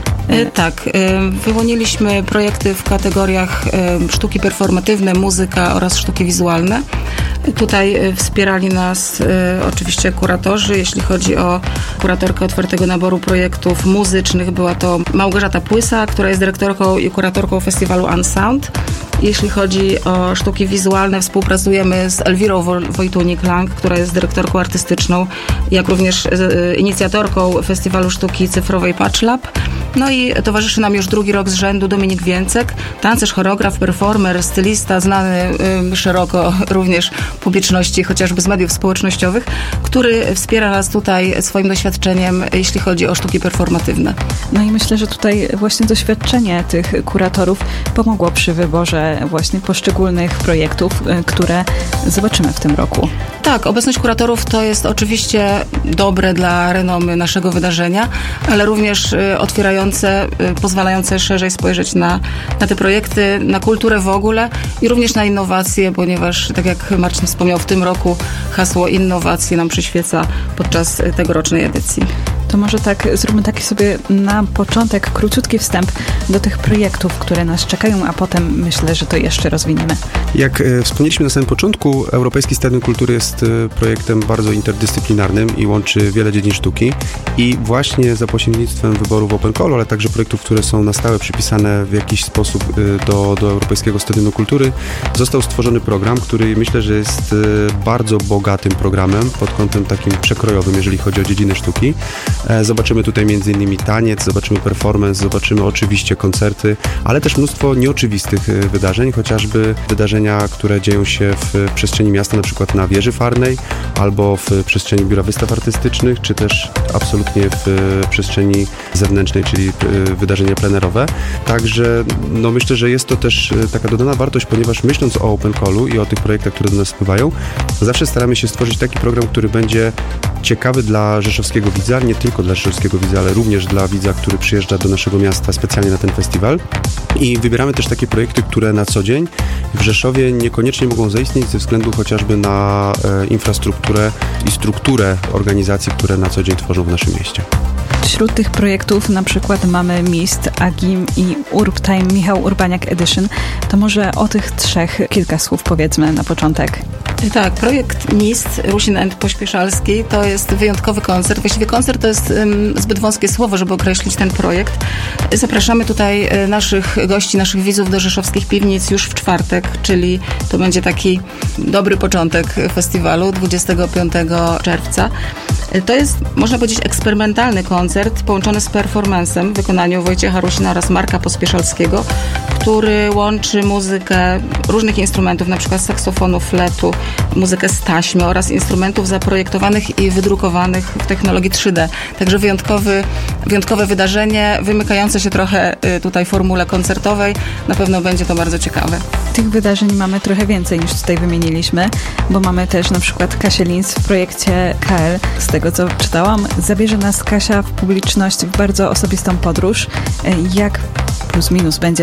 Tak, wyłoniliśmy projekty w kategoriach sztuki performatywne, muzyka oraz sztuki wizualne. Tutaj wspierali nas oczywiście kuratorzy. Jeśli chodzi o kuratorkę otwartego naboru projektów muzycznych, była to Małgorzata Płysa, która jest dyrektorką i kuratorką festiwalu Unsound. Jeśli chodzi o sztuki wizualne, współpracujemy z Elwirą Wojtunik-Lang, która jest dyrektorką artystyczną, jak również inicjatorką Festiwalu Sztuki Cyfrowej Patch Lab. No i towarzyszy nam już drugi rok z rzędu Dominik Więcek, tancerz, choreograf, performer, stylista, znany szeroko również publiczności, chociażby z mediów społecznościowych, który wspiera nas tutaj swoim doświadczeniem, jeśli chodzi o sztuki performatywne. No i myślę, że tutaj właśnie doświadczenie tych kuratorów pomogło przy wyborze właśnie poszczególnych projektów, które zobaczymy w tym roku. Tak, obecność kuratorów to jest oczywiście dobre dla renomy naszego wydarzenia, ale również otwierające, pozwalające szerzej spojrzeć na te projekty, na kulturę w ogóle i również na innowacje, ponieważ, tak jak Marcin wspomniał, w tym roku hasło innowacje nam przyświeca podczas tegorocznej edycji. To może tak zróbmy taki sobie na początek króciutki wstęp do tych projektów, które nas czekają, a potem myślę, że to jeszcze rozwiniemy. Jak wspomnieliśmy na samym początku, Europejski Stadion Kultury jest projektem bardzo interdyscyplinarnym i łączy wiele dziedzin sztuki i właśnie za pośrednictwem wyborów Open Callu, ale także projektów, które są na stałe przypisane w jakiś sposób do Europejskiego Stadionu Kultury, został stworzony program, który myślę, że jest bardzo bogatym programem pod kątem takim przekrojowym, jeżeli chodzi o dziedzinę sztuki. Zobaczymy tutaj m.in. taniec, zobaczymy performance, zobaczymy oczywiście koncerty, ale też mnóstwo nieoczywistych wydarzeń, chociażby wydarzenia, które dzieją się w przestrzeni miasta, na przykład na Wieży Farnej, albo w przestrzeni Biura Wystaw Artystycznych, czy też absolutnie w przestrzeni zewnętrznej, czyli wydarzenia plenerowe. Także no myślę, że jest to też taka dodana wartość, ponieważ myśląc o Open Callu i o tych projektach, które do nas wpływają, zawsze staramy się stworzyć taki program, który będzie ciekawy dla rzeszowskiego widza, nie tylko dla rzeszowskiego widza, ale również dla widza, który przyjeżdża do naszego miasta specjalnie na ten festiwal. I wybieramy też takie projekty, które na co dzień w Rzeszowie niekoniecznie mogą zaistnieć ze względu chociażby na infrastrukturę i strukturę organizacji, które na co dzień tworzą w naszym mieście. Wśród tych projektów na przykład mamy MIST, AGIM i UrbTime Michał Urbaniak Edition. To może o tych 3 kilka słów powiedzmy na początek. Tak, projekt MIST, Rusin and Pośpieszalski, to jest wyjątkowy koncert. Właściwie koncert to jest zbyt wąskie słowo, żeby określić ten projekt. Zapraszamy tutaj naszych gości, naszych widzów do rzeszowskich piwnic już w czwartek, czyli to będzie taki dobry początek festiwalu 25 czerwca. To jest, można powiedzieć, eksperymentalny koncert połączony z performancem w wykonaniu Wojciecha Rusina oraz Marka Pospieszalskiego, który łączy muzykę różnych instrumentów, na przykład saksofonu, fletu, muzykę z taśmy oraz instrumentów zaprojektowanych i wydrukowanych w technologii 3D. Także wyjątkowe wydarzenie, wymykające się trochę tutaj formule koncertowej. Na pewno będzie to bardzo ciekawe. Tych wydarzeń mamy trochę więcej niż tutaj wymieniliśmy, bo mamy też na przykład Kasię Linz w projekcie KL. Z tego co czytałam, zabierze nas Kasia w publiczność w bardzo osobistą podróż. Jak plus minus będzie wyglądał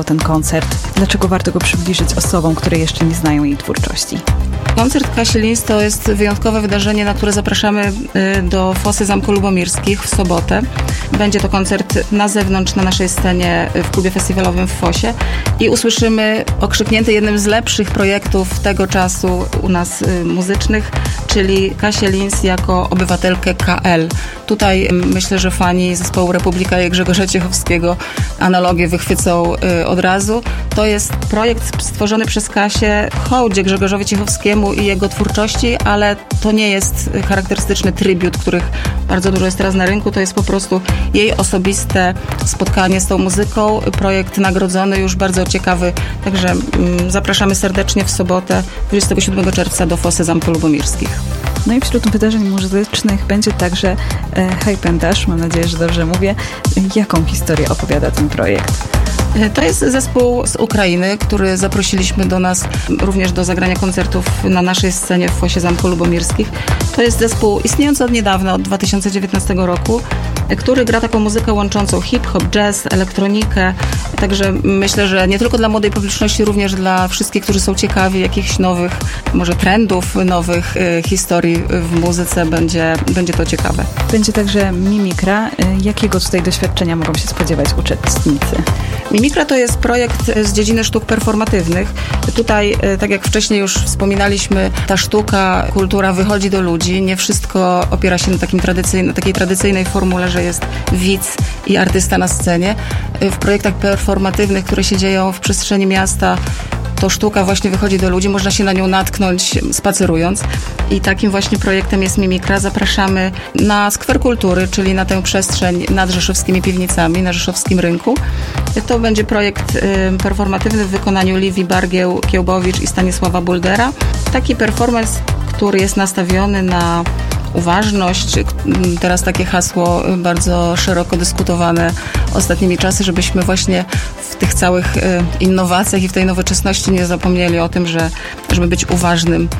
ten koncert? Dlaczego warto go przybliżyć osobom, które jeszcze nie znają jej twórczości? Koncert Kasi Linz to jest wyjątkowe wydarzenie, na które zapraszamy do Fosy Zamku Lubomirskich w sobotę. Będzie to koncert na zewnątrz, na naszej scenie w klubie festiwalowym w Fosie i usłyszymy okrzyknięty jednym z lepszych projektów tego czasu u nas muzycznych, czyli Kasię Linz jako obywatelkę KL. Tutaj myślę, że fani zespołu Republika i Grzegorza Ciechowskiego analogię wychwycą od razu. To jest projekt stworzony przez Kasię w hołdzie Grzegorzowi Ciechowskiemu i jego twórczości, ale to nie jest charakterystyczny tribut, których bardzo dużo jest teraz na rynku. To jest po prostu jej osobiste spotkanie z tą muzyką. Projekt nagrodzony, już bardzo ciekawy. Także zapraszamy serdecznie w sobotę 27 czerwca do Fosy Zamku Lubomirskich. No i wśród wydarzeń muzycznych będzie także Hype and Dash, mam nadzieję, że dobrze mówię. Jaką historię opowiada ten projekt? To jest zespół z Ukrainy, który zaprosiliśmy do nas również do zagrania koncertów na naszej scenie w Fosie Zamku Lubomirskich. To jest zespół istniejący od niedawna, od 2019 roku, który gra taką muzykę łączącą hip-hop, jazz, elektronikę. Także myślę, że nie tylko dla młodej publiczności, również dla wszystkich, którzy są ciekawi jakichś nowych, może trendów, nowych historii w muzyce, będzie to ciekawe. Będzie także mimikra. Jakiego tutaj doświadczenia mogą się spodziewać uczestnicy? Mimikra to jest projekt z dziedziny sztuk performatywnych. Tutaj, tak jak wcześniej już wspominaliśmy, ta sztuka, kultura wychodzi do ludzi. Nie wszystko opiera się na takiej tradycyjnej formule, że jest widz i artysta na scenie. W projektach performatywnych, które się dzieją w przestrzeni miasta, to sztuka właśnie wychodzi do ludzi, można się na nią natknąć spacerując. I takim właśnie projektem jest Mimikra. Zapraszamy na Skwer Kultury, czyli na tę przestrzeń nad rzeszowskimi piwnicami, na rzeszowskim rynku. To będzie projekt performatywny w wykonaniu Liwii Bargieł-Kiełbowicz i Stanisława Buldera. Taki performance, który jest nastawiony na uważność. Teraz takie hasło bardzo szeroko dyskutowane ostatnimi czasy, żebyśmy właśnie w tych całych innowacjach i w tej nowoczesności nie zapomnieli o tym, żeby być uważnym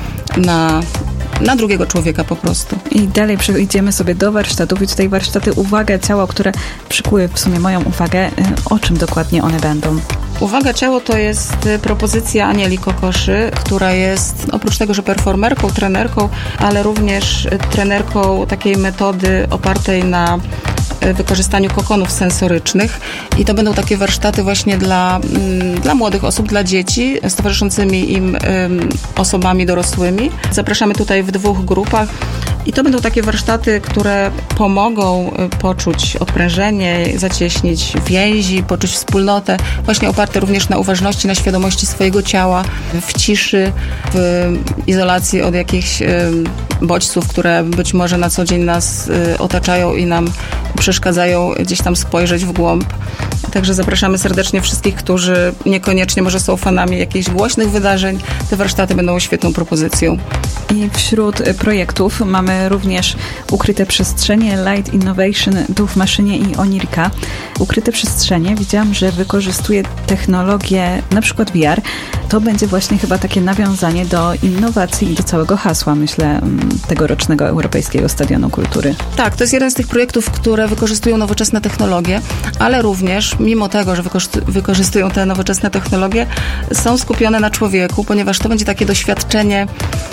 na drugiego człowieka po prostu. I dalej przejdziemy sobie do warsztatów i tutaj warsztaty Uwaga Ciało, które przykuły w sumie moją uwagę. O czym dokładnie one będą? Uwaga Ciało to jest propozycja Anieli Kokoszy, która jest oprócz tego, że performerką, trenerką, ale również trenerką takiej metody opartej na wykorzystaniu kokonów sensorycznych i to będą takie warsztaty właśnie dla młodych osób, dla dzieci z towarzyszącymi im osobami dorosłymi. Zapraszamy tutaj w 2 grupach i to będą takie warsztaty, które pomogą poczuć odprężenie, zacieśnić więzi, poczuć wspólnotę, właśnie oparte również na uważności, na świadomości swojego ciała, w ciszy, w izolacji od jakichś bodźców, które być może na co dzień nas otaczają i nam przeszkadzają gdzieś tam spojrzeć w głąb. Także zapraszamy serdecznie wszystkich, którzy niekoniecznie może są fanami jakichś głośnych wydarzeń. Te warsztaty będą świetną propozycją. I wśród projektów mamy również Ukryte Przestrzenie, Light Innovation, Tu w maszynie i Onirka. Ukryte Przestrzenie, widziałam, że wykorzystuje technologię, na przykład VR. To będzie właśnie chyba takie nawiązanie do innowacji i do całego hasła, myślę, tegorocznego Europejskiego Stadionu Kultury. Tak, to jest jeden z tych projektów, które wykorzystują nowoczesne technologie, ale również, mimo tego, że wykorzystują te nowoczesne technologie, są skupione na człowieku, ponieważ to będzie takie doświadczenie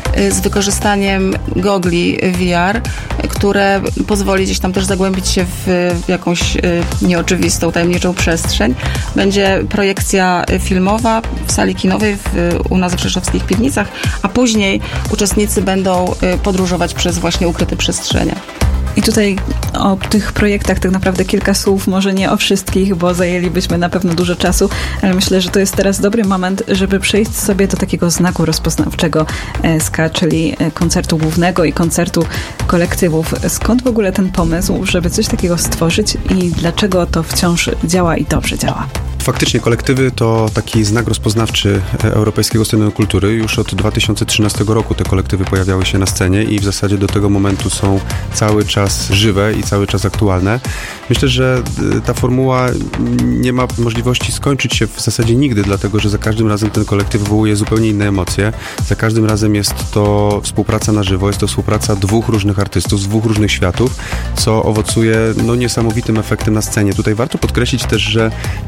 z wykorzystaniem gogli VR, które pozwoli gdzieś tam też zagłębić się w jakąś nieoczywistą, tajemniczą przestrzeń. Będzie projekcja filmowa w sali kinowej u nas w rzeszowskich piwnicach, a później uczestnicy będą podróżować przez właśnie ukryte przestrzenie. I tutaj o tych projektach tak naprawdę kilka słów, może nie o wszystkich, bo zajęlibyśmy na pewno dużo czasu, ale myślę, że to jest teraz dobry moment, żeby przejść sobie do takiego znaku rozpoznawczego SKA, czyli koncertu głównego i koncertu kolektywów. Skąd w ogóle ten pomysł, żeby coś takiego stworzyć i dlaczego to wciąż działa i dobrze działa? Faktycznie kolektywy to taki znak rozpoznawczy Europejskiego Stadionu Kultury. Już od 2013 roku te kolektywy pojawiały się na scenie i w zasadzie do tego momentu są cały czas żywe i cały czas aktualne. Myślę, że ta formuła nie ma możliwości skończyć się w zasadzie nigdy, dlatego że za każdym razem ten kolektyw wywołuje zupełnie inne emocje. Za każdym razem jest to współpraca na żywo, jest to współpraca 2 różnych artystów z 2 różnych światów, co owocuje niesamowitym efektem na scenie. Tutaj warto podkreślić też, że jest to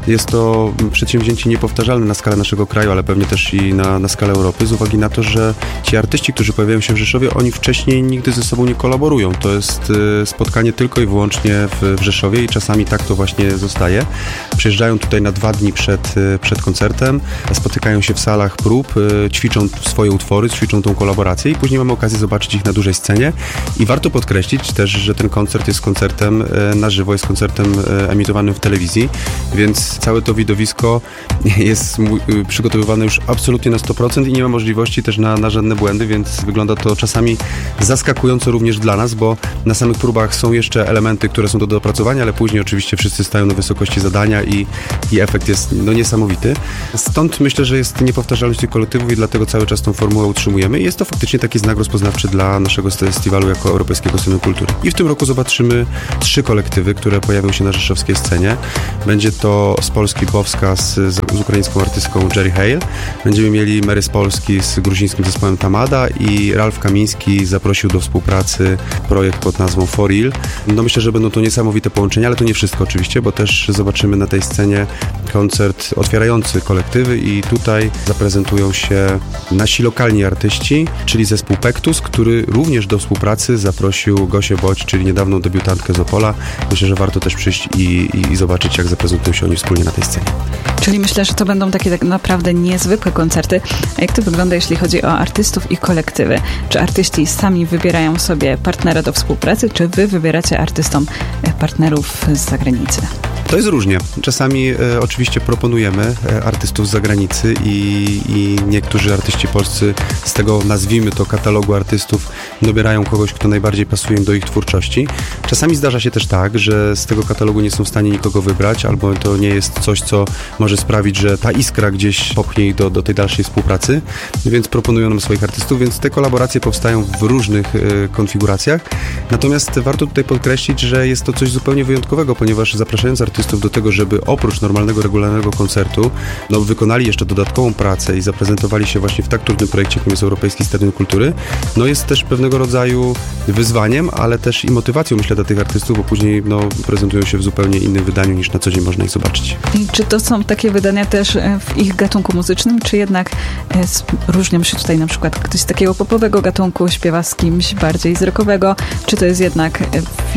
to przedsięwzięcie niepowtarzalne na skalę naszego kraju, ale pewnie też i na skalę Europy, z uwagi na to, że ci artyści, którzy pojawiają się w Rzeszowie, oni wcześniej nigdy ze sobą nie kolaborują. To jest spotkanie tylko i wyłącznie w Rzeszowie i czasami tak to właśnie zostaje. Przyjeżdżają tutaj na 2 dni przed koncertem, spotykają się w salach prób, ćwiczą swoje utwory, ćwiczą tą kolaborację i później mamy okazję zobaczyć ich na dużej scenie. I warto podkreślić też, że ten koncert jest koncertem na żywo, jest koncertem emitowanym w telewizji, więc całe to widowisko jest przygotowywane już absolutnie na 100% i nie ma możliwości też na żadne błędy, więc wygląda to czasami zaskakująco również dla nas, bo na samych próbach są jeszcze elementy, które są do dopracowania, ale później oczywiście wszyscy stają na wysokości zadania i efekt jest niesamowity. Stąd myślę, że jest niepowtarzalność tych kolektywów i dlatego cały czas tą formułę utrzymujemy i jest to faktycznie taki znak rozpoznawczy dla naszego festiwalu jako Europejskiego Stadionu Kultury. I w tym roku zobaczymy 3 kolektywy, które pojawią się na rzeszowskiej scenie. Będzie to z Polski Bowska z ukraińską artystką Jerry Hale. Będziemy mieli Mary z Polski z gruzińskim zespołem Tamada i Ralf Kamiński zaprosił do współpracy projekt pod nazwą For Real. No myślę, że będą to niesamowite połączenia, ale to nie wszystko oczywiście, bo też zobaczymy na tej scenie koncert otwierający kolektywy i tutaj zaprezentują się nasi lokalni artyści, czyli zespół Pektus, który również do współpracy zaprosił Gosię Boć, czyli niedawną debiutantkę z Opola. Myślę, że warto też przyjść i zobaczyć, jak zaprezentują się oni wspólnie na tej scenie. Czyli myślę, że to będą takie tak naprawdę niezwykłe koncerty. A jak to wygląda, jeśli chodzi o artystów i kolektywy? Czy artyści sami wybierają sobie partnera do współpracy, czy wy wybieracie artystom partnerów z zagranicy? To jest różnie. Czasami oczywiście proponujemy artystów z zagranicy i niektórzy artyści polscy z tego, nazwijmy to, katalogu artystów dobierają kogoś, kto najbardziej pasuje im do ich twórczości. Czasami zdarza się też tak, że z tego katalogu nie są w stanie nikogo wybrać, albo to nie jest coś, co może sprawić, że ta iskra gdzieś popchnie ich do tej dalszej współpracy, więc proponują nam swoich artystów, więc te kolaboracje powstają w różnych konfiguracjach. Natomiast warto tutaj podkreślić, że jest to coś zupełnie wyjątkowego, ponieważ zapraszając artystów do tego, żeby oprócz normalnego, regularnego koncertu, wykonali jeszcze dodatkową pracę i zaprezentowali się właśnie w tak trudnym projekcie, jakim jest Europejski Stadion Kultury, jest też pewnego rodzaju wyzwaniem, ale też i motywacją, myślę, dla tych artystów, bo później prezentują się w zupełnie innym wydaniu, niż na co dzień można ich zobaczyć. I czy to są takie wydania też w ich gatunku muzycznym, czy jednak różnią się tutaj na przykład ktoś z takiego popowego gatunku śpiewa z kimś bardziej z rockowego, czy to jest jednak w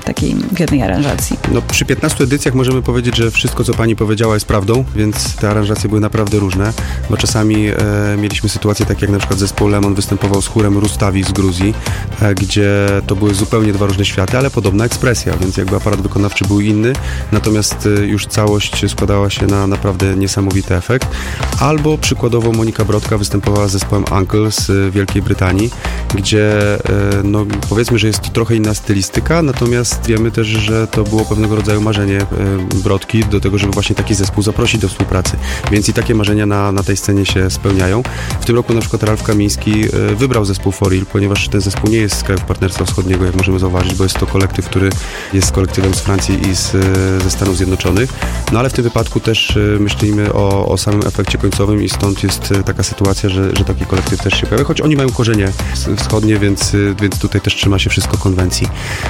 jednej aranżacji? Przy 15 edycjach możemy powiedzieć, że wszystko, co pani powiedziała, jest prawdą, więc te aranżacje były naprawdę różne, bo czasami mieliśmy sytuacje takie, jak na przykład zespół Lemon występował z chórem Rustawi z Gruzji, gdzie to były zupełnie 2 różne światy, ale podobna ekspresja, więc jakby aparat wykonawczy był inny, natomiast już całość składała się na naprawdę niesamowity efekt. Albo przykładowo Monika Brodka występowała z zespołem Uncle z Wielkiej Brytanii, gdzie powiedzmy, że jest to trochę inna stylistyka, natomiast wiemy też, że to było pewnego rodzaju marzenie Brodki do tego, żeby właśnie taki zespół zaprosić do współpracy. Więc i takie marzenia na tej scenie się spełniają. W tym roku na przykład Ralf Kamiński wybrał zespół For Real, ponieważ ten zespół nie jest z krajów Partnerstwa Wschodniego, jak możemy zauważyć, bo jest to kolektyw, który jest kolektywem z Francji i ze Stanów Zjednoczonych. Ale w tym wypadku też myślimy o samym efekcie końcowym i stąd jest taka sytuacja, że taki kolektyw też się pojawia, choć oni mają korzenie wschodnie, więc tutaj też trzyma się wszystko konwencji.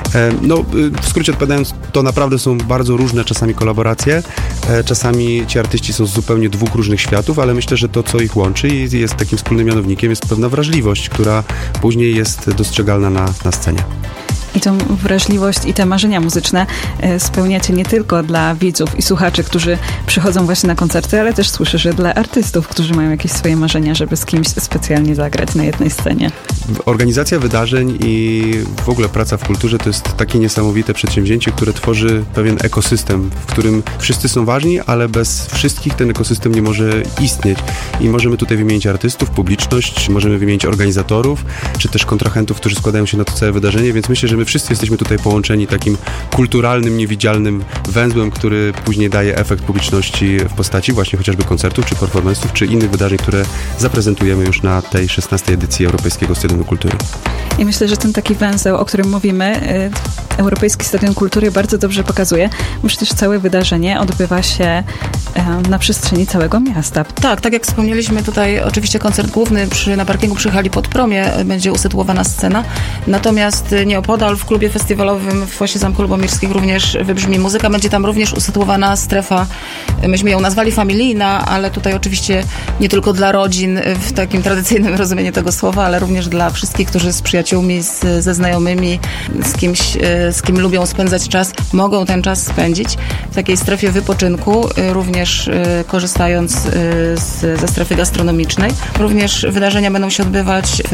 W skrócie odpowiadając, to naprawdę są bardzo różne czasami kolaboracje, czasami ci artyści są z zupełnie 2 różnych światów, ale myślę, że to, co ich łączy i jest takim wspólnym mianownikiem, jest pewna wrażliwość, która później jest dostrzegalna na scenie. I tą wrażliwość i te marzenia muzyczne spełniacie nie tylko dla widzów i słuchaczy, którzy przychodzą właśnie na koncerty, ale też słyszę, że dla artystów, którzy mają jakieś swoje marzenia, żeby z kimś specjalnie zagrać na jednej scenie. Organizacja wydarzeń i w ogóle praca w kulturze to jest takie niesamowite przedsięwzięcie, które tworzy pewien ekosystem, w którym wszyscy są ważni, ale bez wszystkich ten ekosystem nie może istnieć. I możemy tutaj wymienić artystów, publiczność, możemy wymienić organizatorów, czy też kontrahentów, którzy składają się na to całe wydarzenie, więc myślę, że my wszyscy jesteśmy tutaj połączeni takim kulturalnym, niewidzialnym węzłem, który później daje efekt publiczności w postaci właśnie chociażby koncertów, czy performance'ów, czy innych wydarzeń, które zaprezentujemy już na tej 16. edycji Europejskiego Stadionu Kultury. I myślę, że ten taki węzeł, o którym mówimy, Europejski Stadion Kultury bardzo dobrze pokazuje, bo przecież całe wydarzenie odbywa się na przestrzeni całego miasta. Tak jak wspomnieliśmy, tutaj oczywiście koncert główny na parkingu przy hali Podpromie będzie usytuowana scena, natomiast nieopodal festiwal w klubie festiwalowym w Fosie Zamku Lubomirskich również wybrzmi muzyka. Będzie tam również usytuowana strefa, myśmy ją nazwali familijna, ale tutaj oczywiście nie tylko dla rodzin w takim tradycyjnym rozumieniu tego słowa, ale również dla wszystkich, którzy z przyjaciółmi, ze znajomymi, z kimś, z kim lubią spędzać czas, mogą ten czas spędzić w takiej strefie wypoczynku, również korzystając ze strefy gastronomicznej. Również wydarzenia będą się odbywać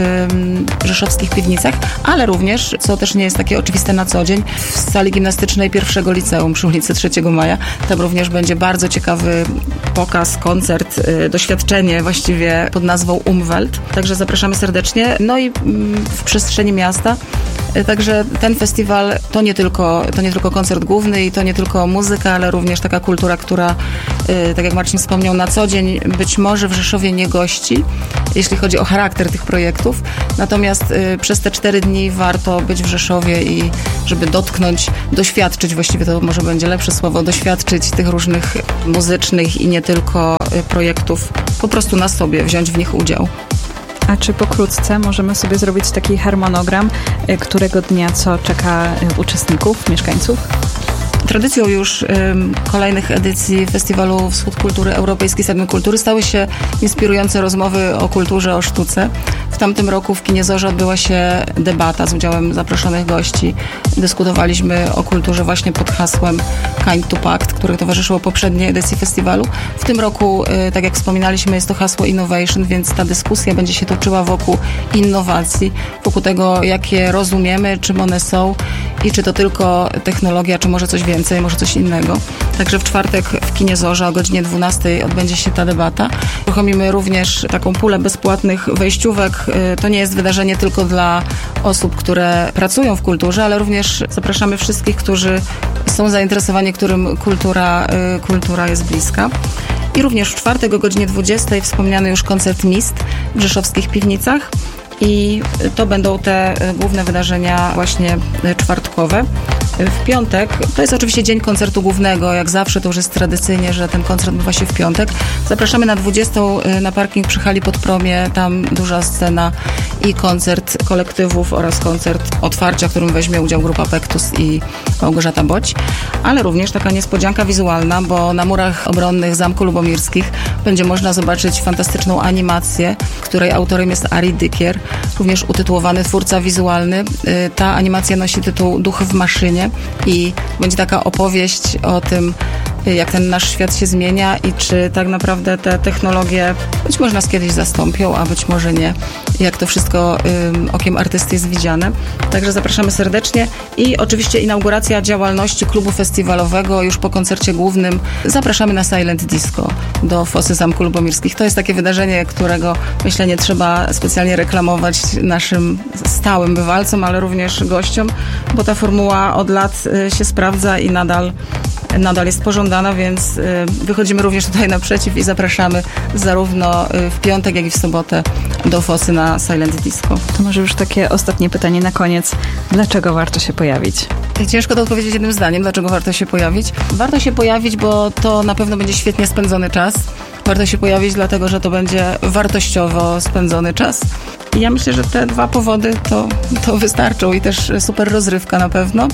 w rzeszowskich piwnicach, ale również, co też nie jest takie oczywiste na co dzień, w sali gimnastycznej pierwszego liceum przy ulicy 3 Maja. Tam również będzie bardzo ciekawy pokaz, koncert, doświadczenie właściwie pod nazwą Umwelt. Także zapraszamy serdecznie. No i w przestrzeni miasta. Także ten festiwal to nie tylko koncert główny i to nie tylko muzyka, ale również taka kultura, która, tak jak Marcin wspomniał, na co dzień być może w Rzeszowie nie gości, jeśli chodzi o charakter tych projektów. Natomiast przez te 4 dni warto być w Rzeszowie i żeby doświadczyć, właściwie to może będzie lepsze słowo, doświadczyć tych różnych muzycznych i nie tylko projektów, po prostu na sobie, wziąć w nich udział. A czy pokrótce możemy sobie zrobić taki harmonogram, którego dnia co czeka uczestników, mieszkańców? Tradycją już kolejnych edycji Festiwalu Wschód Kultury Europejskiej Stadion Kultury stały się inspirujące rozmowy o kulturze, o sztuce. W tamtym roku w Kinie Zorza odbyła się debata z udziałem zaproszonych gości. Dyskutowaliśmy o kulturze właśnie pod hasłem Kind to Pact, które towarzyszyło poprzedniej edycji festiwalu. W tym roku, tak jak wspominaliśmy, jest to hasło Innovation, więc ta dyskusja będzie się toczyła wokół innowacji, wokół tego, jakie rozumiemy, czym one są i czy to tylko technologia, czy może coś więcej, może coś innego. Także w czwartek w Kinie Zorza o godzinie 12 odbędzie się ta debata. Uruchomimy również taką pulę bezpłatnych wejściówek. To nie jest wydarzenie tylko dla osób, które pracują w kulturze, ale również zapraszamy wszystkich, którzy są zainteresowani, którym kultura jest bliska. I również w czwartek o godzinie 20 wspomniany już koncert Mist w rzeszowskich piwnicach. I to będą te główne wydarzenia właśnie czwartkowe. W piątek, to jest oczywiście dzień koncertu głównego, jak zawsze to już jest tradycyjnie, że ten koncert odbywa się w piątek. Zapraszamy na 20 na parking przy hali Podpromie, tam duża scena i koncert kolektywów oraz koncert otwarcia, w którym weźmie udział grupa Pektus i Małgorzata Boć, ale również taka niespodzianka wizualna, bo na murach obronnych Zamku Lubomirskich będzie można zobaczyć fantastyczną animację, której autorem jest Ari Dykier, również utytułowany twórca wizualny. Ta animacja nosi tytuł Duch w maszynie i będzie taka opowieść o tym, jak ten nasz świat się zmienia i czy tak naprawdę te technologie być może nas kiedyś zastąpią, a być może nie. Jak to wszystko okiem artysty jest widziane. Także zapraszamy serdecznie i oczywiście inauguracja działalności klubu festiwalowego już po koncercie głównym. Zapraszamy na Silent Disco do Fosy Zamku Lubomirskich. To jest takie wydarzenie, którego myślę nie trzeba specjalnie reklamować naszym stałym bywalcom, ale również gościom, bo ta formuła od lat się sprawdza i nadal jest pożądana, więc wychodzimy również tutaj naprzeciw i zapraszamy zarówno w piątek, jak i w sobotę do Fosy na Silent Disco. To może już takie ostatnie pytanie na koniec. Dlaczego warto się pojawić? Ciężko to odpowiedzieć jednym zdaniem, dlaczego warto się pojawić. Warto się pojawić, bo to na pewno będzie świetnie spędzony czas. Warto się pojawić, dlatego że to będzie wartościowo spędzony czas. I ja myślę, że te 2 powody to wystarczą i też super rozrywka na pewno.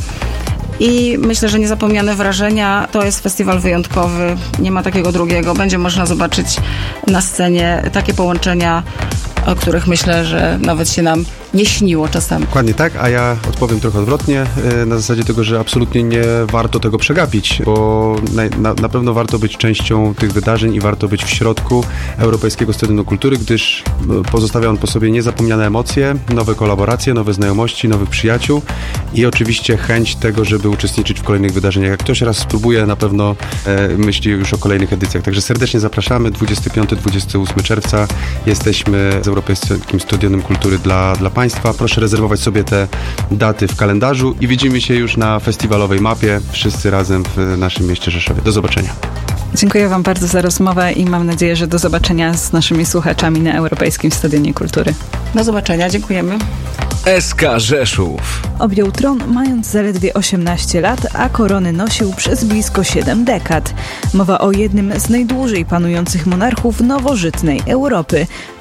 I myślę, że niezapomniane wrażenia. To jest festiwal wyjątkowy, nie ma takiego drugiego. Będzie można zobaczyć na scenie takie połączenia, o których myślę, że nawet się nam nie śniło czasami. Dokładnie tak, a ja odpowiem trochę odwrotnie, na zasadzie tego, że absolutnie nie warto tego przegapić, bo na pewno warto być częścią tych wydarzeń i warto być w środku Europejskiego Stadionu Kultury, gdyż pozostawia on po sobie niezapomniane emocje, nowe kolaboracje, nowe znajomości, nowych przyjaciół i oczywiście chęć tego, żeby uczestniczyć w kolejnych wydarzeniach. Jak ktoś raz spróbuje, na pewno myśli już o kolejnych edycjach. Także serdecznie zapraszamy. 25-28 czerwca jesteśmy z Europejskim Stadionem Kultury dla Państwa. Proszę rezerwować sobie te daty w kalendarzu i widzimy się już na festiwalowej mapie, wszyscy razem w naszym mieście Rzeszowie. Do zobaczenia. Dziękuję Wam bardzo za rozmowę i mam nadzieję, że do zobaczenia z naszymi słuchaczami na Europejskim Stadionie Kultury. Do zobaczenia, dziękujemy. SK Rzeszów. Objął tron mając zaledwie 18 lat, a korony nosił przez blisko 7 dekad. Mowa o jednym z najdłużej panujących monarchów nowożytnej Europy.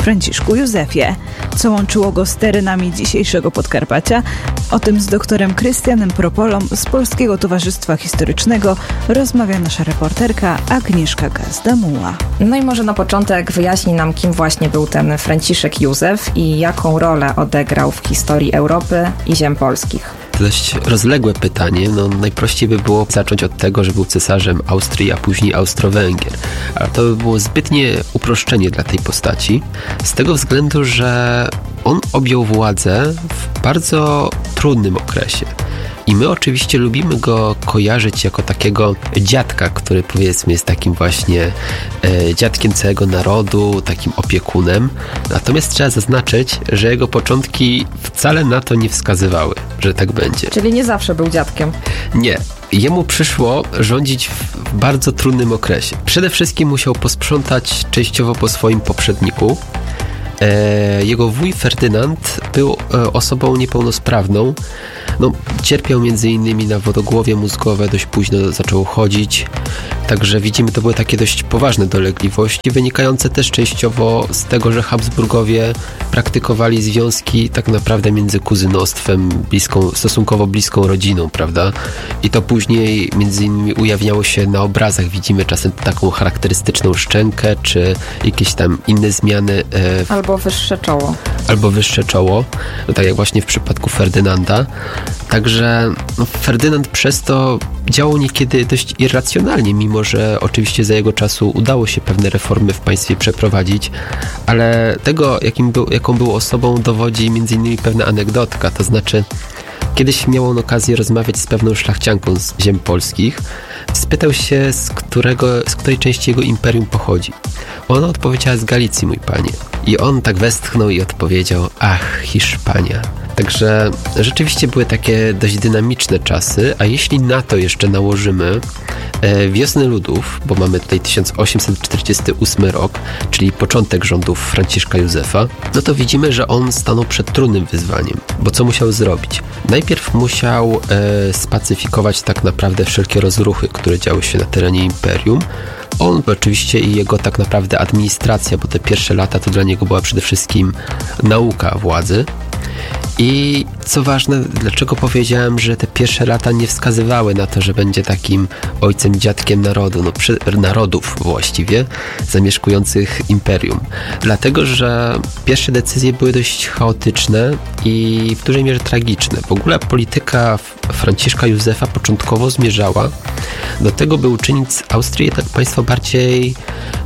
Franciszku Józefie. Co łączyło go z terenami dzisiejszego Podkarpacia? O tym z doktorem Krystianem Propolą z Polskiego Towarzystwa Historycznego rozmawia nasza reporterka Agnieszka Gazdamuła. No i może na początek wyjaśni nam, kim właśnie był ten Franciszek Józef i jaką rolę odegrał w historii Europy i ziem polskich. Dość rozległe pytanie. Najprościej by było zacząć od tego, że był cesarzem Austrii, a później Austro-Węgier. Ale to by było zbytnie uproszczenie dla tej postaci. Z tego względu, że on objął władzę w bardzo trudnym okresie. I my oczywiście lubimy go kojarzyć jako takiego dziadka, który powiedzmy jest takim właśnie dziadkiem całego narodu, takim opiekunem. Natomiast trzeba zaznaczyć, że jego początki wcale na to nie wskazywały, że tak będzie. Czyli nie zawsze był dziadkiem. Nie. Jemu przyszło rządzić w bardzo trudnym okresie. Przede wszystkim musiał posprzątać częściowo po swoim poprzedniku. Jego wuj Ferdynand był osobą niepełnosprawną. Cierpiał m.in. na wodogłowie mózgowe, dość późno zaczął chodzić. Także widzimy, to były takie dość poważne dolegliwości, wynikające też częściowo z tego, że Habsburgowie praktykowali związki tak naprawdę między kuzynostwem, stosunkowo bliską rodziną, prawda? I to później między innymi ujawniało się na obrazach. Widzimy czasem taką charakterystyczną szczękę, czy jakieś tam inne zmiany. Albo wyższe czoło. Tak jak właśnie w przypadku Ferdynanda. Także Ferdynand przez to działał niekiedy dość irracjonalnie, mimo że oczywiście za jego czasu udało się pewne reformy w państwie przeprowadzić, ale tego, jaką był osobą, dowodzi m.in. pewna anegdotka, to znaczy kiedyś miał on okazję rozmawiać z pewną szlachcianką z ziem polskich. Spytał się, z której części jego imperium pochodzi. Ona odpowiedziała: z Galicji, mój panie. I on tak westchnął i odpowiedział: ach, Hiszpania. Także rzeczywiście były takie dość dynamiczne czasy, a jeśli na to jeszcze nałożymy wiosnę ludów, bo mamy tutaj 1848 rok, czyli początek rządów Franciszka Józefa, to widzimy, że on stanął przed trudnym wyzwaniem, bo co musiał zrobić? Najpierw musiał spacyfikować tak naprawdę wszelkie rozruchy, które działy się na terenie imperium. On oczywiście i jego tak naprawdę administracja, bo te pierwsze lata to dla niego była przede wszystkim nauka władzy. I co ważne, dlaczego powiedziałem, że te pierwsze lata nie wskazywały na to, że będzie takim ojcem, dziadkiem narodów właściwie, zamieszkujących imperium. Dlatego, że pierwsze decyzje były dość chaotyczne i w dużej mierze tragiczne. W ogóle polityka Franciszka Józefa początkowo zmierzała do tego, by uczynić z Austrii jednak państwo bardziej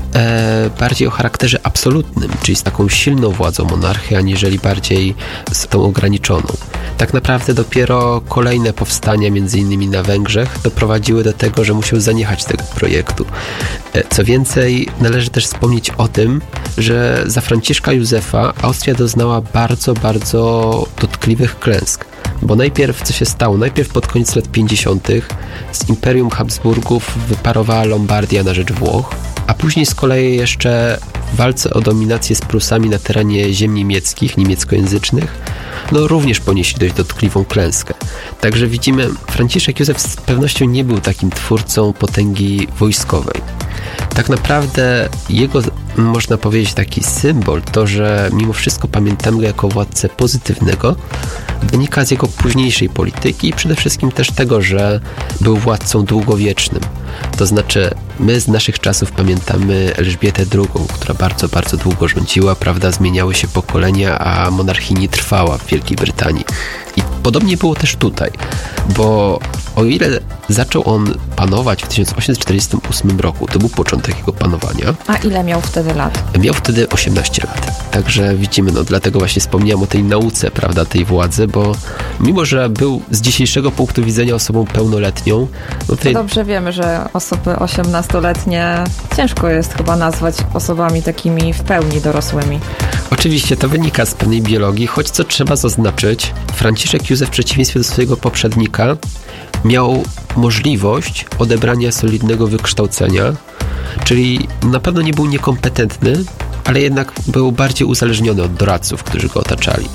o charakterze absolutnym, czyli z taką silną władzą monarchy, aniżeli bardziej z tą ograniczoną. Tak naprawdę dopiero kolejne powstania, między innymi na Węgrzech, doprowadziły do tego, że musiał zaniechać tego projektu. Co więcej, należy też wspomnieć o tym, że za Franciszka Józefa Austria doznała bardzo, bardzo dotkliwych klęsk. Bo najpierw co się stało? Najpierw pod koniec lat 50. z Imperium Habsburgów wyparowała Lombardia na rzecz Włoch, a później z kolei jeszcze w walce o dominację z Prusami na terenie ziem niemieckich, niemieckojęzycznych, również ponieśli dość dotkliwą klęskę. Także widzimy, Franciszek Józef z pewnością nie był takim twórcą potęgi wojskowej. Tak naprawdę jego, można powiedzieć, taki symbol, to, że mimo wszystko pamiętamy go jako władcę pozytywnego, wynika z jego późniejszej polityki i przede wszystkim też tego, że był władcą długowiecznym. To znaczy, my z naszych czasów pamiętamy Elżbietę II, która bardzo, bardzo długo rządziła, prawda, zmieniały się pokolenia, a monarchia nie trwała w Wielkiej Brytanii. I podobnie było też tutaj, bo o ile zaczął on panować w 1848 roku, to był początek jego panowania. A ile miał wtedy lat? Miał wtedy 18 lat. Także widzimy, dlatego właśnie wspomniałem o tej nauce, prawda, tej władzy, bo mimo, że był z dzisiejszego punktu widzenia osobą pełnoletnią, to dobrze wiemy, że osoby 18-letnie ciężko jest chyba nazwać osobami takimi w pełni dorosłymi. Oczywiście to wynika z pewnej biologii, choć co trzeba zaznaczyć, Franciszek Józef w przeciwieństwie do swojego poprzednika miał możliwość odebrania solidnego wykształcenia, czyli na pewno nie był niekompetentny, ale jednak był bardziej uzależniony od doradców, którzy go otaczali.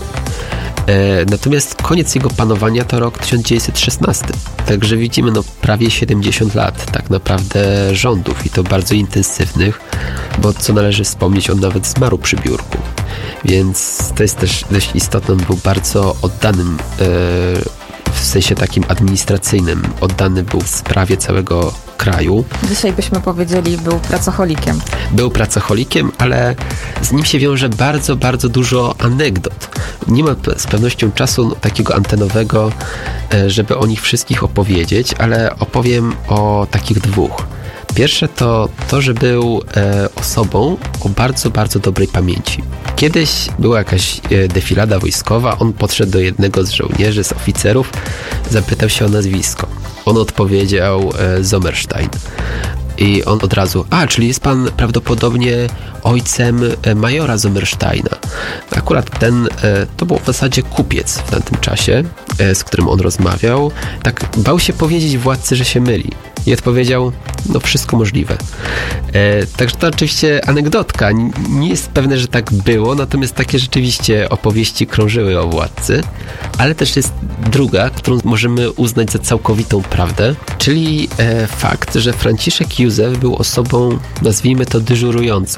Natomiast koniec jego panowania to rok 1916. Także widzimy prawie 70 lat tak naprawdę rządów i to bardzo intensywnych, bo co należy wspomnieć, on nawet zmarł przy biurku. więc to jest też dość istotne. On był bardzo oddanym w sensie takim administracyjnym, oddany był sprawie całego kraju. Dzisiaj byśmy powiedzieli, był pracocholikiem. Był pracocholikiem, ale z nim się wiąże bardzo, bardzo dużo anegdot. Nie ma z pewnością czasu takiego antenowego, żeby o nich wszystkich opowiedzieć, ale opowiem o takich dwóch. Pierwsze to, że był osobą o bardzo, bardzo dobrej pamięci. Kiedyś była jakaś defilada wojskowa, on podszedł do jednego z żołnierzy, z oficerów, zapytał się o nazwisko. On odpowiedział Sommerstein. I on od razu, czyli jest pan prawdopodobnie ojcem majora Sommersteina. Akurat to był w zasadzie kupiec w tamtym czasie, z którym on rozmawiał. Tak bał się powiedzieć władcy, że się myli. I odpowiedział, wszystko możliwe. Także to oczywiście anegdotka. Nie jest pewne, że tak było, natomiast takie rzeczywiście opowieści krążyły o władcy. Ale też jest druga, którą możemy uznać za całkowitą prawdę, czyli fakt, że Franciszek Józef był osobą, nazwijmy to, dyżurującą.